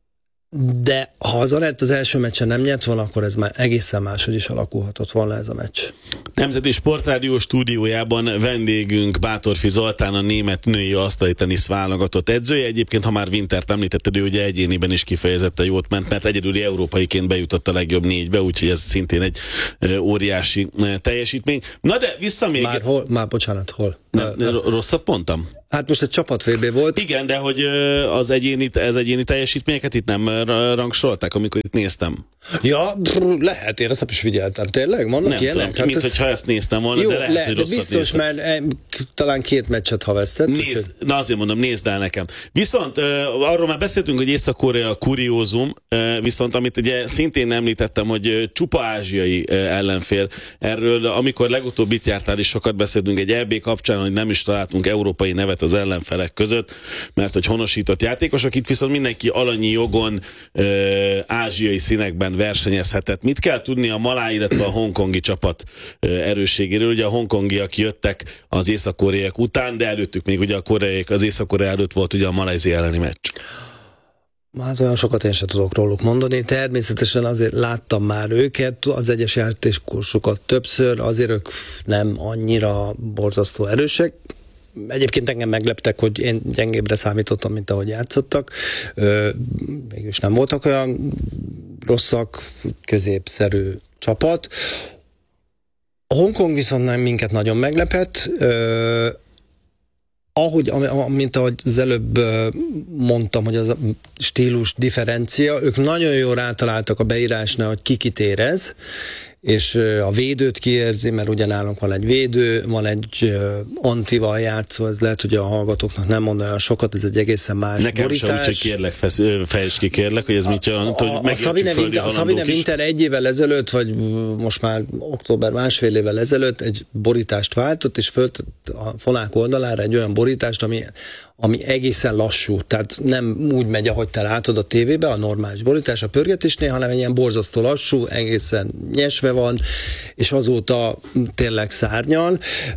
De ha az Anett az első meccsen nem nyert volna, akkor ez már egészen máshogy is alakulhatott volna ez a meccs. Nemzeti Sportrádió stúdiójában vendégünk Bátorfi Zoltán, a német női asztali tenisz válogatott edzője. Egyébként, ha már Wintert említetted, ő ugye egyéniben is kifejezetten jót ment, mert egyedüli európaiként bejutott a legjobb 4-be, úgyhogy ez szintén egy óriási teljesítmény. Na de vissza még... Hol? Rosszat mondtam? Hát most egy csapat VB volt. Igen, de hogy az egyéni teljesítményeket itt nem rangsorolták, amikor itt néztem. Ja, lehet, én ezt is figyeltem. Tényleg? Vannak nem ilyenek? Tudom, mint hogyha ezt néztem volna, jó, de lehet, hogy rosszat biztos, néztem. mert talán 2 meccset havesztett. Na azért mondom, nézd el nekem. Viszont arról már beszéltünk, hogy Észak-Korea kuriózum, viszont amit ugye szintén említettem, hogy csupa ázsiai ellenfél. Erről, amikor legutóbb itt jártál is sokat beszéltünk egy EB kapcsán, hogy nem is találtunk európai nevet az ellenfelek között, mert hogy honosított játékosok, itt viszont mindenki alanyi jogon ázsiai színekben versenyezhetett. Mit kell tudni a malái, illetve a hongkongi csapat erősségéről? Ugye a hongkongiak jöttek az észak-koreaiak után, de előttük még ugye a koreaiak, az Észak-Korea előtt volt ugye a malajzia elleni meccs. Hát olyan sokat én sem tudok róluk mondani. Természetesen azért láttam már őket, az egyes játékosokat többször, azért ők nem annyira borzasztó erősek. Egyébként engem megleptek, hogy én gyengébbre számítottam, mint ahogy játszottak. Mégis nem voltak olyan rosszak, középszerű csapat. A Hongkong viszont nem minket nagyon meglepett. Mint ahogy az előbb mondtam, hogy az a stílus differencia, ők nagyon jól rátaláltak a beírásnál, hogy ki kit érez, és a védőt kiérzi, mert ugye nálunk van egy védő, van egy antival játszó, ez lehet, hogy a hallgatóknak nem mond olyan sokat, ez egy egészen más nekem borítás. Nekem sem, úgyhogy kérlek, fejtsd ki kérlek, hogy ez mit jelent, hogy a Sabine Winter egy évvel ezelőtt, vagy most már október másfél évvel ezelőtt egy borítást váltott, és föltett a fonák oldalára egy olyan borítást, ami egészen lassú, tehát nem úgy megy, ahogy te látod a tévébe, a normális borítás a pörgetésnél, hanem egy ilyen borzasztó lassú, egészen nyesve van, és azóta tényleg szárnyal.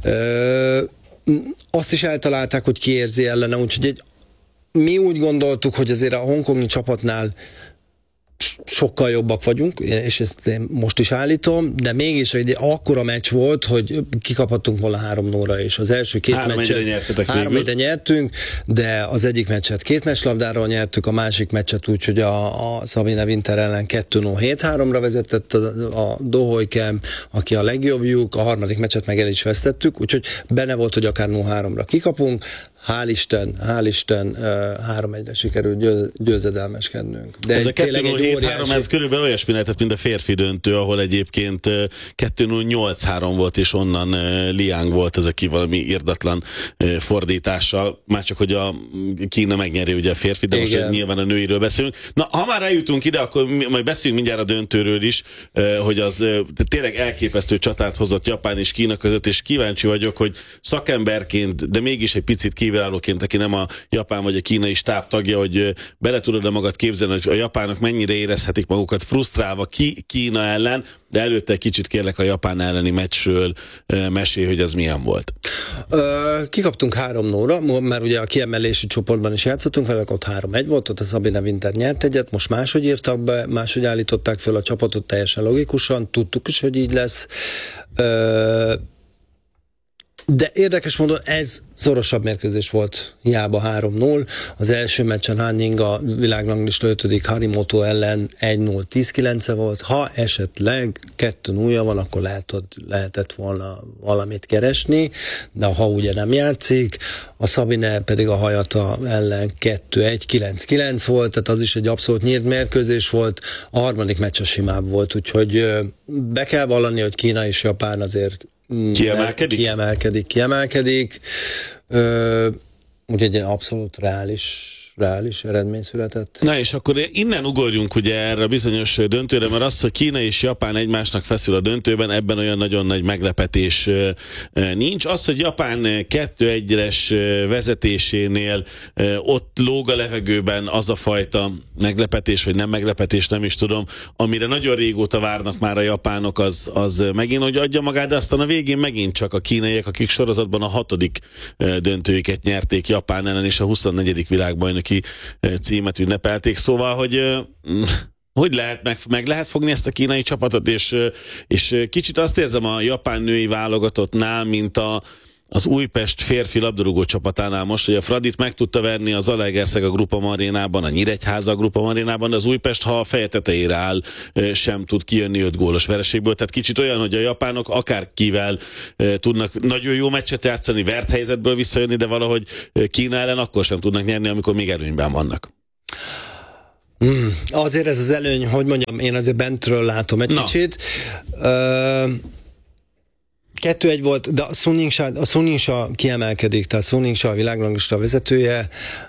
Azt is eltalálták, hogy ki érzi ellene, úgyhogy mi úgy gondoltuk, hogy azért a hongkongi csapatnál sokkal jobbak vagyunk, és ezt én most is állítom, de mégis egy akkora meccs volt, hogy kikaphattunk volna 3-0-ra, és az első 2 meccset 3-1-re nyertünk, de az egyik meccset 2 meccslabdáról nyertük, a másik meccset úgy, hogy a Sabine Winter ellen 2-0 7-3-ra vezetett a Dohojkem, aki a legjobbjuk, a harmadik meccset meg el is vesztettük, úgyhogy benne volt, hogy akár 0-3-ra kikapunk. Hál' Isten 3-1-re sikerült győzedelmeskednünk. De ez a 2-0-7-3, ez körülbelül olyasmi lehetett, mint a férfi döntő, ahol egyébként 2-0-8-3 volt, és onnan Liang volt ez aki valami irdatlan fordítással. Már csak, hogy a Kína megnyeri ugye a férfi, de most nyilván a nőiről beszélünk. Na, ha már eljutunk ide, akkor majd beszéljünk mindjárt a döntőről is, hogy az tényleg elképesztő csatát hozott Japán és Kína között, és kíváncsi vagyok, hogy szakemberként, de mégis egy picit kívülállóként, aki nem a japán vagy a kínai stáb tagja, hogy bele tudod-e magad képzelni, hogy a japánok mennyire érezhetik magukat frusztrálva Kína ellen, de előtte egy kicsit kérlek a japán elleni meccsről mesélj, hogy ez milyen volt. Kikaptunk 3-0-ra, mert ugye a kiemelési csoportban is játszottunk, velük ott 3-1 volt, ott a Sabine Winter nyert egyet, most máshogy írtak be, máshogy állították föl a csapatot teljesen logikusan, tudtuk is, hogy így lesz. De érdekes módon ez szorosabb mérkőzés volt, hiába 3-0. Az első meccsen Han Ying a világranglista 5. Harimoto ellen 1-0-10-9-e volt. Ha esetleg 2-0-ja van, akkor lehetett volna valamit keresni, de ha ugye nem játszik, a Sabine pedig a Hayata ellen 2-1-9-9 volt, tehát az is egy abszolút nyílt mérkőzés volt. A harmadik meccs a simább volt, úgyhogy be kell vallani, hogy Kína és Japán azért Kiemelkedik. Úgyhogy egy abszolút reális eredmény született. Na és akkor innen ugorjunk ugye erre a bizonyos döntőre, mert az, hogy Kína és Japán egymásnak feszül a döntőben, ebben olyan nagyon nagy meglepetés nincs. Az, hogy Japán 2-1-es vezetésénél ott lóg a levegőben az a fajta meglepetés, vagy nem meglepetés, nem is tudom, amire nagyon régóta várnak már a japánok, az megint, hogy adja magát, de aztán a végén megint csak a kínaiak, akik sorozatban a 6. döntőiket nyerték Japán ellen, és a 24. világbajnoki bajnoki címet ünnepelték. Szóval, hogy lehet, meg lehet fogni ezt a kínai csapatot, és kicsit azt érzem a japán női válogatottnál, mint az Újpest férfi labdarúgó csapatánál most, hogy a Fradit meg tudta verni a Zalaegerszeg a Grupa Marénában, a Nyíregyháza a Grupa Marénában, de az Újpest, ha a feje tetejére áll, sem tud kijönni 5 gólos vereségből. Tehát kicsit olyan, hogy a japánok akárkivel tudnak nagyon jó meccset játszani, vert helyzetből visszajönni, de valahogy Kína ellen akkor sem tudnak nyerni, amikor még előnyben vannak. Azért ez az előny, hogy mondjam, én azért bentről látom egy kicsit. 2-1 volt, de a Sun Yingxia kiemelkedik, tehát Sun Yingxia a világranglista vezetője,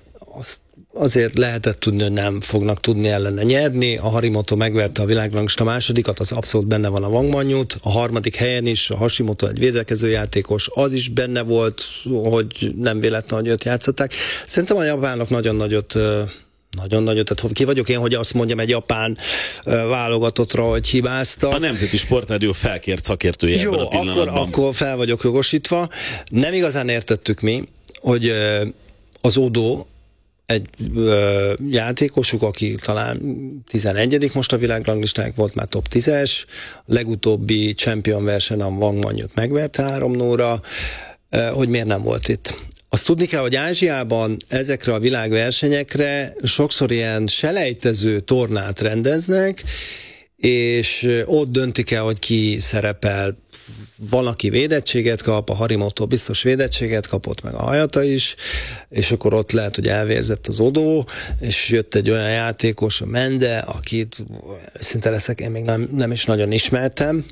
azért lehetett tudni, hogy nem fognak tudni ellene nyerni. A Harimoto megverte a világranglista másodikat, az abszolút benne van a Wang Manjut, a harmadik helyen is, a Hashimoto egy védekező játékos, az is benne volt, hogy nem véletlen, hogy őt játszották. Szerintem a japánok nagyon nagyot, tehát ki vagyok én, hogy azt mondjam egy japán válogatottra, hogy hibázta. A Nemzeti Sportrádió felkért szakértője ebben a pillanatban. Akkor fel vagyok jogosítva. Nem igazán értettük mi, hogy az Odo egy játékosuk, aki talán 11. most a világranglisták, volt már top 10-es, legutóbbi champion versenyen a Wang Manjut megverte 3-0-ra, hogy miért nem volt itt. Azt tudni kell, hogy Ázsiában ezekre a világversenyekre sokszor ilyen selejtező tornát rendeznek, és ott döntik el, hogy ki szerepel. Van, aki védettséget kap, a Harimoto biztos védettséget kapott, meg a Hayata is, és akkor ott lehet, hogy elvérzett az Odo, és jött egy olyan játékos, a Mende, akit szinte leszek, én még nem is nagyon ismertem.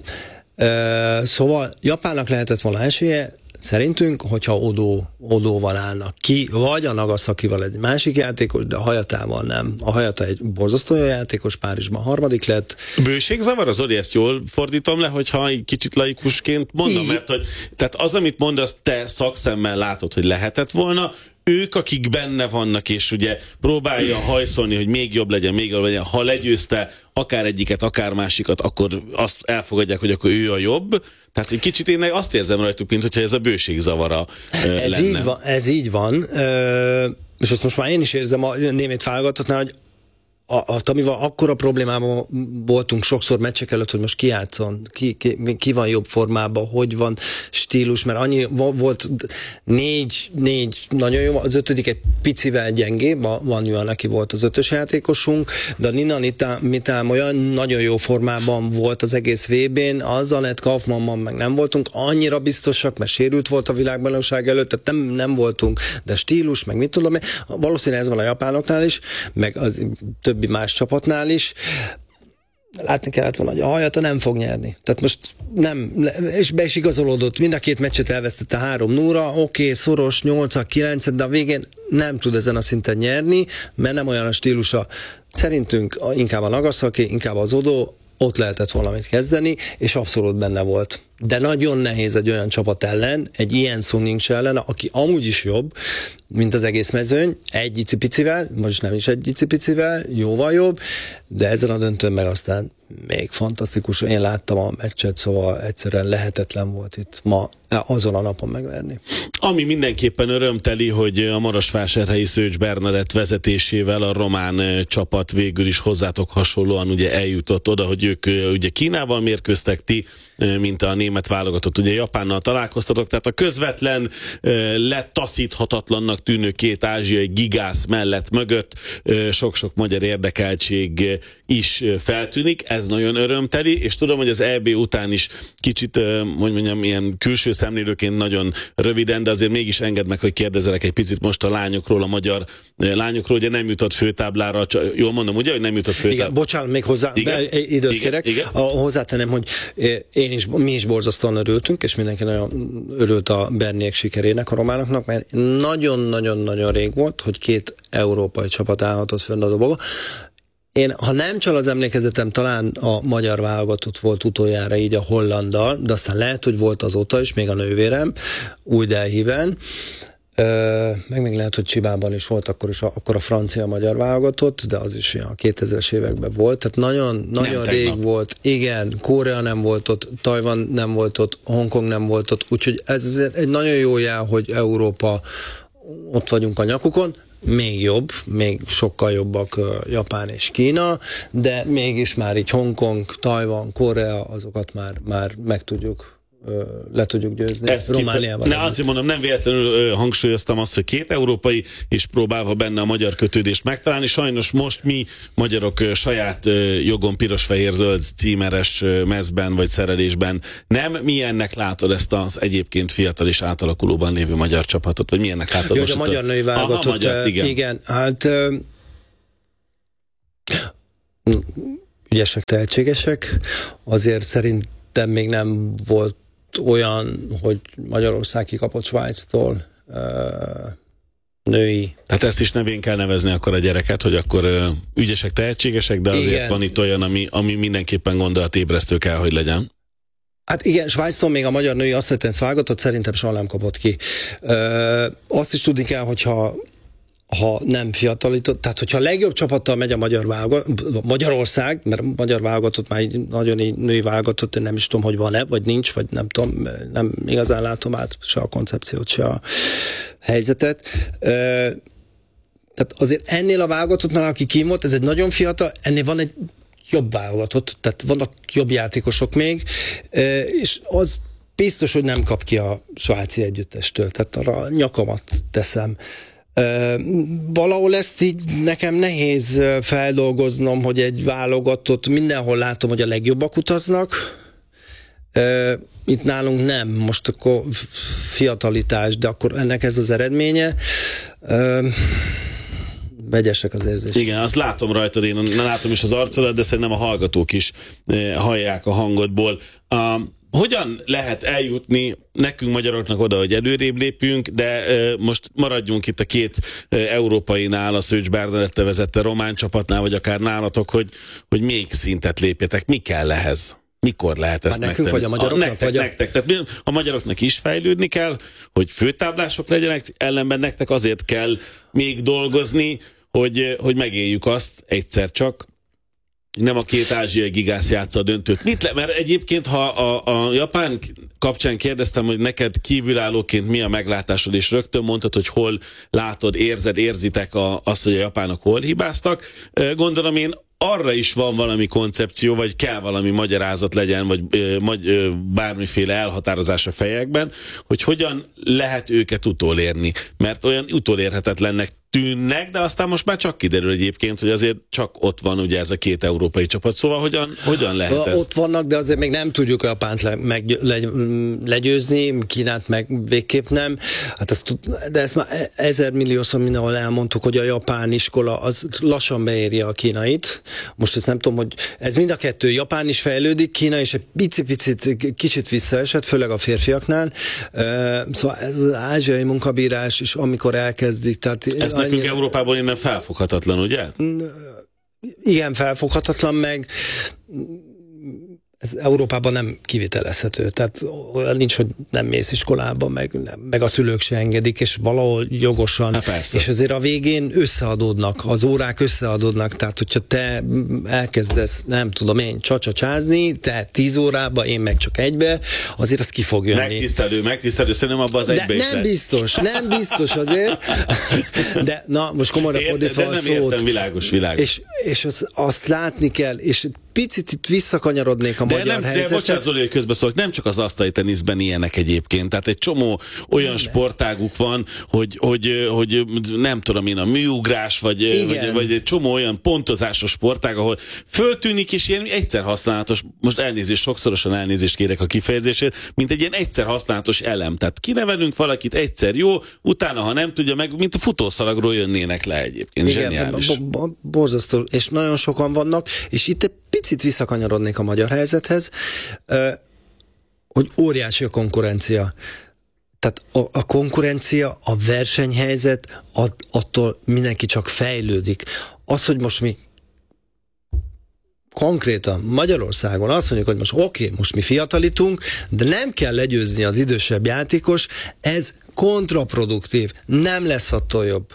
Szóval Japánnak lehetett volna esélye, szerintünk, hogyha Odóval állnak ki, vagy a Nagasakival egy másik játékos, de a Hayatával nem. A Hayata egy borzasztó jó játékos, Párizsban 3. lett. Bőségzavar az, Zoli, ezt jól fordítom le, hogyha egy kicsit laikusként mondom, mert hogy tehát az, amit mondasz, te szakszemmel látod, hogy lehetett volna, ők, akik benne vannak, és ugye próbálja hajszolni, hogy még jobb legyen, ha legyőzte akár egyiket, akár másikat, akkor azt elfogadják, hogy akkor ő a jobb. Tehát egy kicsit én azt érzem rajtuk, mint hogyha ez a bőségzavara lenne. Ez így van. És azt most már én is érzem a német válogatottnál, hogy a Tamival akkora problémában voltunk sokszor meccsek előtt, hogy most ki játszon, ki van jobb formában, hogy van stílus, mert annyi volt négy nagyon jó, az 5. egy picivel gyengébb, Van Yuan, aki volt az 5-ös játékosunk, de Nina Mitám olyan nagyon jó formában volt az egész VB-n, az Anett Kaufmannban meg nem voltunk annyira biztosak, mert sérült volt a világbajnokság előtt, tehát nem voltunk, de stílus, meg mit tudom én, valószínűleg ez van a japánoknál is, meg az többi más csapatnál is. Látni kellett volna, hogy a Hayata nem fog nyerni. Tehát most nem, és be is igazolódott, mind a két meccset elvesztette 3-0-ra, oké, szoros, 8-9, de a végén nem tud ezen a szinten nyerni, mert nem olyan a stílusa. Szerintünk inkább a Nagasaki, inkább az Odo, ott lehetett valamit kezdeni, és abszolút benne volt. De nagyon nehéz egy olyan csapat ellen, egy ilyen Sun Yingxia ellen, aki amúgy is jobb, mint az egész mezőny, egy icipicivel, most nem is egy icipicivel, jóval jobb, de ezen a döntőn meg aztán még fantasztikus. Én láttam a meccset, szóval egyszerűen lehetetlen volt itt ma azon a napon megverni. Ami mindenképpen örömteli, hogy a marosvásárhelyi Szőcs Bernadett vezetésével a román csapat végül is hozzátok hasonlóan ugye eljutott oda, hogy ők ugye Kínával mérkőztek, ti, mint a német válogatott, ugye Japánnal találkoztatok, tehát a közvetlen letaszíthatatlannak tűnő két ázsiai gigász mellett mögött sok-sok magyar érdekeltség is feltűnik, ez nagyon örömteli, és tudom, hogy az EB után is kicsit, hogy mondjam, ilyen külső szemlélőként nagyon röviden, de azért mégis engedd meg, hogy kérdezelek egy picit most a lányokról, a magyar lányokról, ugye nem jutott főtáblára, jól mondom, ugye, hogy nem jutott főtáblára. Igen, bocsánat, még hozzá, időt kérek. Hozzátenem, hogy mi is borzasztóan örültünk, és mindenki nagyon örült a Berniek sikerének, a románoknak, mert nagyon-nagyon-nagyon rég volt, hogy két európai csapat állhatott fönn a dobogó. Én, ha nem csal az emlékezetem, talán a magyar válogatott volt utoljára így a hollanddal, de aztán lehet, hogy volt azóta is, még a nővérem, Új-Delhiben, meg még lehet, hogy Csibában is volt akkor a francia-magyar válogatott, de az is a 2000-es években volt, tehát nagyon rég volt. Igen, Korea nem volt ott, Tajvan nem volt ott, Hongkong nem volt ott, úgyhogy ez egy nagyon jó jel, hogy Európa ott vagyunk a nyakukon. még jobb, még sokkal jobbak Japán és Kína, de mégis már így Hongkong, Tajvan, Korea, azokat már le tudjuk győzni. Romániával. Azért mondom, nem véletlenül hangsúlyoztam azt, hogy 2 európai, és próbálva benne a magyar kötődést megtalálni. Sajnos most mi magyarok saját jogon piros-fehér-zöld címeres mezben vagy szerelésben nem. Milyennek látod ezt az egyébként fiatal és átalakulóban lévő magyar csapatot? Vagy milyennek látod most? A magyar női válogatott. Igen, hát ügyesek, tehetségesek. Azért szerintem még nem volt olyan, hogy Magyarország kikapott Svájctól női. Tehát ezt is nevén kell nevezni akkor a gyereket, hogy akkor ügyesek, tehetségesek, de azért igen. Van itt olyan, ami mindenképpen gondolatébresztő kell, hogy legyen. Hát igen, Svájctól még a magyar női asztalitenisz válogatott szerintem soha nem kapott ki. Azt is tudni kell, hogyha nem fiatalított, tehát hogyha a legjobb csapattal megy a Magyarország, mert a magyar válogatott már nagyon női válogatott, én nem is tudom, hogy van-e, vagy nincs, vagy nem tudom, nem igazán látom át se a koncepciót, se a helyzetet. Tehát azért ennél a válogatottnál, aki kim volt, ez egy nagyon fiatal, ennél van egy jobb válogatott, tehát vannak jobb játékosok még, és az biztos, hogy nem kap ki a svájci együttestől, tehát arra nyakamat teszem. Valahol ezt így nekem nehéz feldolgoznom, hogy egy válogatott, mindenhol látom, hogy a legjobbak utaznak, itt nálunk nem, most akkor fiatalitás, de akkor ennek ez az eredménye. Vegyesek az érzések. Igen, azt látom rajtad, én látom is az arcodat, de szerintem a hallgatók is hallják a hangodból. Hogyan lehet eljutni nekünk magyaroknak oda, hogy előrébb lépjünk, de most maradjunk itt a 2 európainál, a Szőcs Bernadette vezette román csapatnál, vagy akár nálatok, hogy még szintet lépjetek. Mi kell ehhez? Mikor lehet ezt nekünk, vagy a magyaroknak? Nektek. Tehát a magyaroknak is fejlődni kell, hogy főtáblások legyenek, ellenben nektek azért kell még dolgozni, hogy megéljük azt egyszer csak, nem a 2 ázsiai gigász játsza a döntőt. Mert egyébként, ha a Japán kapcsán kérdeztem, hogy neked kívülállóként mi a meglátásod, és rögtön mondtad, hogy hol látod, érzitek azt, hogy a japánok hol hibáztak. Gondolom én arra is van valami koncepció, vagy kell valami magyarázat legyen, vagy bármiféle elhatározás a fejekben, hogy hogyan lehet őket utolérni. Mert olyan utolérhetetlennek tűnnek, de aztán most már csak kiderül egyébként, hogy azért csak ott van ugye ez a 2 európai csapat. Szóval hogyan lehet ezt? Ott vannak, de azért még nem tudjuk a Japánt legyőzni, Kínát meg végképp nem. Hát de ezt már 1000 milliószor mindenhol elmondtuk, hogy a japán iskola az lassan beéri a kínait. Most ezt nem tudom, hogy ez mind a 2. Japán is fejlődik, Kína is egy picit kicsit visszaesett, főleg a férfiaknál. Szóval ez az ázsiai munkabírás is, amikor elkezdik, tehát ez nekünk Európából innen felfoghatatlan, ugye? Igen, felfoghatatlan, meg ez Európában nem kivitelezhető. Tehát nincs, hogy nem mész iskolába, meg a szülők se engedik, és valahol jogosan. És azért a végén összeadódnak, az órák összeadódnak, tehát hogyha te elkezdesz, nem tudom én, csázni, te 10 órába, én meg csak 1-be, azért az ki fog jönni. Megtisztelő, szerintem abban az 1-be is nem biztos azért, de na, most komolyra fordítva a szót. Értem, világos. És azt látni kell, és picit itt visszakanyarodnék a magyar helyzetet. De bocsánat, Zoli, hogy közbeszólok, nem csak az asztali teniszben ilyenek egyébként, tehát egy csomó olyan sportáguk van, hogy nem tudom én, a műugrás, vagy egy csomó olyan pontozásos sportág, ahol föltűnik, és ilyen egyszer használatos, most sokszorosan elnézést kérek a kifejezésért, mint egy ilyen egyszer használatos elem. Tehát kinevelünk valakit, egyszer jó, utána, ha nem tudja meg, mint a futószalagról jönnének le egyébként. Igen, zseniális. Borzasztó, és nagyon sokan vannak, és itt picit visszakanyarodnék a magyar helyzethez, hogy óriási a konkurencia. Tehát a konkurencia, a versenyhelyzet, attól mindenki csak fejlődik. Az, hogy most mi konkrétan Magyarországon azt mondjuk, hogy most most mi fiatalítunk, de nem kell legyőzni az idősebb játékos, ez kontraproduktív. Nem lesz attól jobb.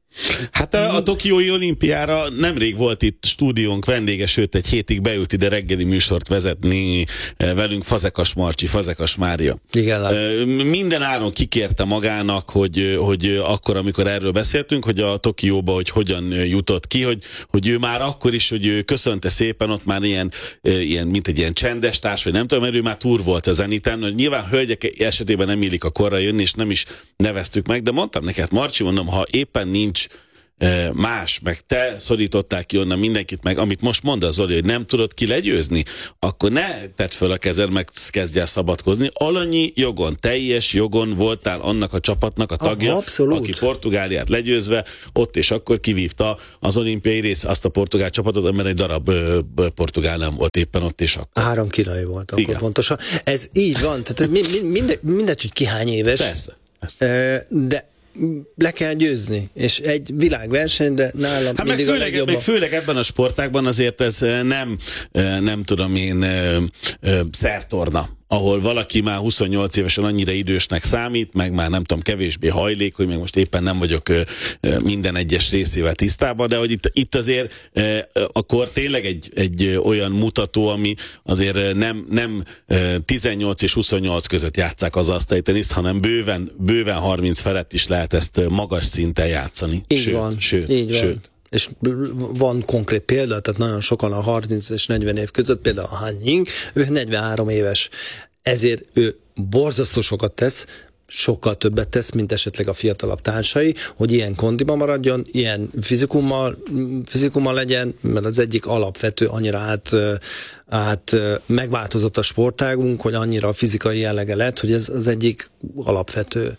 Hát a Tokiói olimpiára nemrég volt itt stúdiónk vendége, sőt egy hétig beült ide reggeli műsort vezetni velünk Fazekas Marcsi, Fazekas Mária. Igen, minden áron kikérte magának, hogy akkor, amikor erről beszéltünk, hogy a Tokióba, hogy hogyan jutott ki, hogy ő már akkor is, hogy ő köszönte szépen, ott már ilyen mint egy ilyen csendes társ, vagy nem tudom, mert ő már túr volt a Zeniten. Nyilván hölgyek esetében nem illik a korra jönni, és nem is neveztük meg, de mondtam neked, Marcsi, mondom, ha éppen nincs más, meg te szorítottál ki onnan mindenkit, meg amit most mondasz, Zoli, hogy nem tudod ki legyőzni, akkor ne tedd föl a kezed, meg kezdj el szabadkozni. Alanyi jogon, teljes jogon voltál annak a csapatnak a tagja, aki Portugáliát legyőzve, ott és akkor kivívta az olimpiai rész, azt a portugál csapatot, mert egy darab portugál nem volt éppen ott és akkor. 3 kínai volt akkor. Igen. Pontosan. Ez így van, tehát mindegy, hogy ki hány éves. Persze. De le kell győzni, és egy világversenyre nálam hát mindig meg főleg ebben a sportágban azért ez nem tudom én szertorna, ahol valaki már 28 évesen annyira idősnek számít, meg már nem tudom, kevésbé hajlékony, meg most éppen nem vagyok minden egyes részével tisztában, de hogy itt azért akkor tényleg egy olyan mutató, ami azért nem 18 és 28 között játsszák az asztali teniszt, hanem bőven 30 felett is lehet ezt magas szinten játszani. Így van. És van konkrét példa, tehát nagyon sokan a 30 és 40 év között, például a Han Ying, ő 43 éves, ezért ő borzasztó sokat tesz, sokkal többet tesz, mint esetleg a fiatalabb társai, hogy ilyen kondiban maradjon, ilyen fizikummal legyen, mert az egyik alapvető, annyira át megváltozott a sportágunk, hogy annyira a fizikai jellege lett, hogy ez az egyik alapvető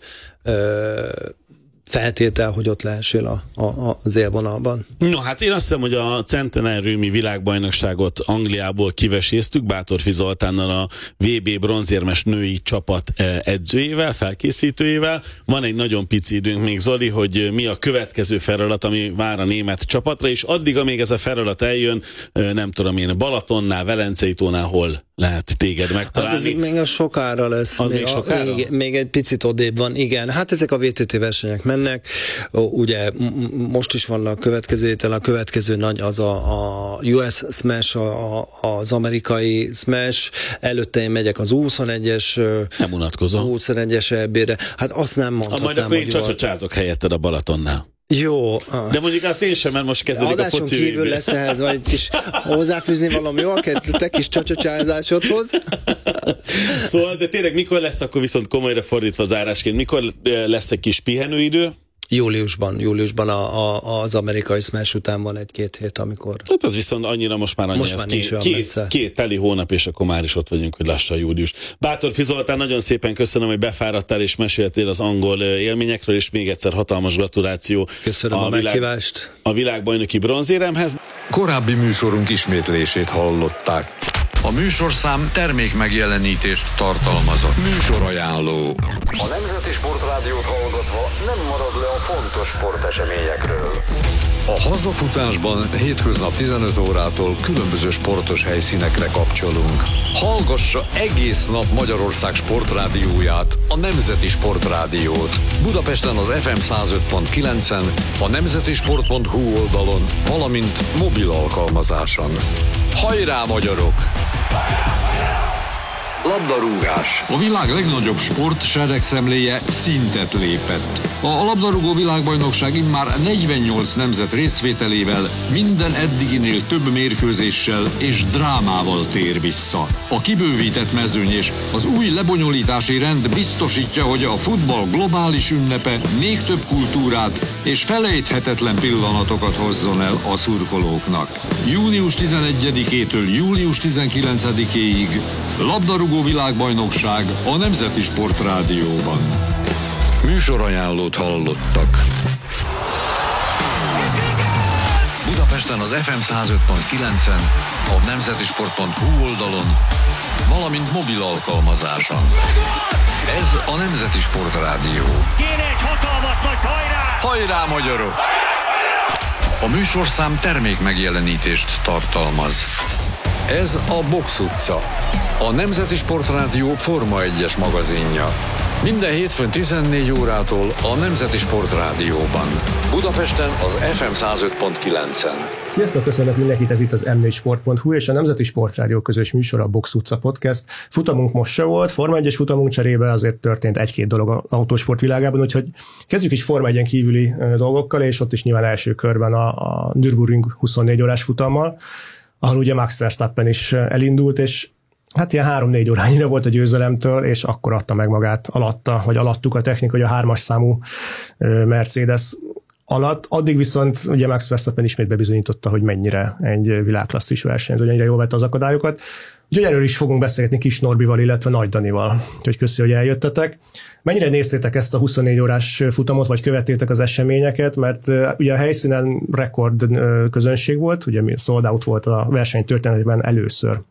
feltétel, hogy ott lehessél az élvonalban. No, hát én azt hiszem, hogy a centenáriumi világbajnokságot Angliából kiveséztük Bátorfi Zoltánnal, a VB bronzérmes női csapat edzőjével, felkészítőjével. Van egy nagyon pici időnk még, Zoli, hogy mi a következő feladat, ami vár a német csapatra, és addig, amíg ez a feladat eljön, nem tudom én, Balatonnál, Velencei tónál hol lehet téged megtalálni? Hát ez még a sokára lesz. Még egy picit odébb van, igen. Hát ezek a VTT versenyek mennek. Ugye most is van a következő héten, a következő nagy az a US Smash, az amerikai Smash. Előtte én megyek az U21-es. Nem unatkozom. 21-es EB-re. Hát azt nem mondhatnám. Majd akkor én csacsacsázok helyetted a Balatonnál. Jó. De mondjuk azt én sem, mert most kezdődik a foci VB. Kívül lesz ehhez, vagy egy kis hozzáfűzni valami jó, te kis csacsacsázásodhoz. Szóval, de tényleg mikor lesz akkor viszont komolyra fordítva zárásként, mikor lesz egy kis pihenőidő? Júliusban az amerikai Smash után van 1-2 hét, amikor... Hát az viszont annyira most már két teli hónap, és akkor már is ott vagyunk, hogy lassan július. Bátorfi Zoltán, nagyon szépen köszönöm, hogy befáradtál és meséltél az angol élményekről, és még egyszer hatalmas gratuláció. Köszönöm a meghívást. A világbajnoki bronzéremhez. Korábbi műsorunk ismétlését hallották. A műsorszám termék megjelenítést tartalmazott. Műsorajánló. A Nemzeti Sportrádiót hallgatva nem marad le a fontos sporteseményekről. A hazafutásban hétköznap 15 órától különböző sportos helyszínekre kapcsolunk. Hallgassa egész nap Magyarország sportrádióját, a Nemzeti Sportrádiót. Budapesten az FM 105.9-en, a nemzetisport.hu oldalon, valamint mobil alkalmazáson. Hajrá, magyarok! Labdarúgás. A világ legnagyobb sportseregszemléje szintet lépett. A labdarúgó világbajnokság immár 48 nemzet részvételével minden eddiginél több mérkőzéssel és drámával tér vissza. A kibővített mezőny és az új lebonyolítási rend biztosítja, hogy a futball globális ünnepe még több kultúrát és felejthetetlen pillanatokat hozzon el a szurkolóknak. Június 11-től július 19-éig labdarúgó világbajnokság a Nemzeti Sportrádióban. Műsorajánlót hallottak. Budapesten az FM 105.9-en, a nemzetisport.hu oldalon, valamint mobil alkalmazáson. Ez a Nemzeti Sportrádió. Kéne egy hatalmas nagy hajrá! Hajrá, magyarok! A műsorszám termék megjelenítést tartalmaz. Ez a Box utca, a Nemzeti Sportrádió Forma 1-es magazinja. Minden hétfőn 14 órától a Nemzeti Sport Rádióban. Budapesten az FM 105.9-en. Sziasztok, köszönök mindenkit, ez itt az m4sport.hu és a Nemzeti Sport Rádió közös műsor, a Box Utca Podcast. Futamunk most se volt, Forma 1-es futamunk cserébe azért történt egy-két dolog az autósport világában, úgyhogy kezdjük is Forma 1-en kívüli dolgokkal, és ott is nyilván első körben a Nürburgring 24 órás futammal, ahol ugye Max Verstappen is elindult, és hát ilyen 3-4 órányira volt a győzelemtől, és akkor adta meg magát alattuk a technika, hogy a 3-as számú Mercedes alatt. Addig viszont ugye Max Verstappen ismét bebizonyította, hogy mennyire egy világklasszis verseny, hogy ennyire jól vette az akadályokat. Úgyhogy erről is fogunk beszélni Kis Norbival, illetve Nagy Danival. Úgyhogy köszi, hogy eljöttetek. Mennyire néztétek ezt a 24 órás futamot, vagy követtétek az eseményeket, mert ugye a helyszínen rekord közönség volt, ugye sold out volt a verseny történetében először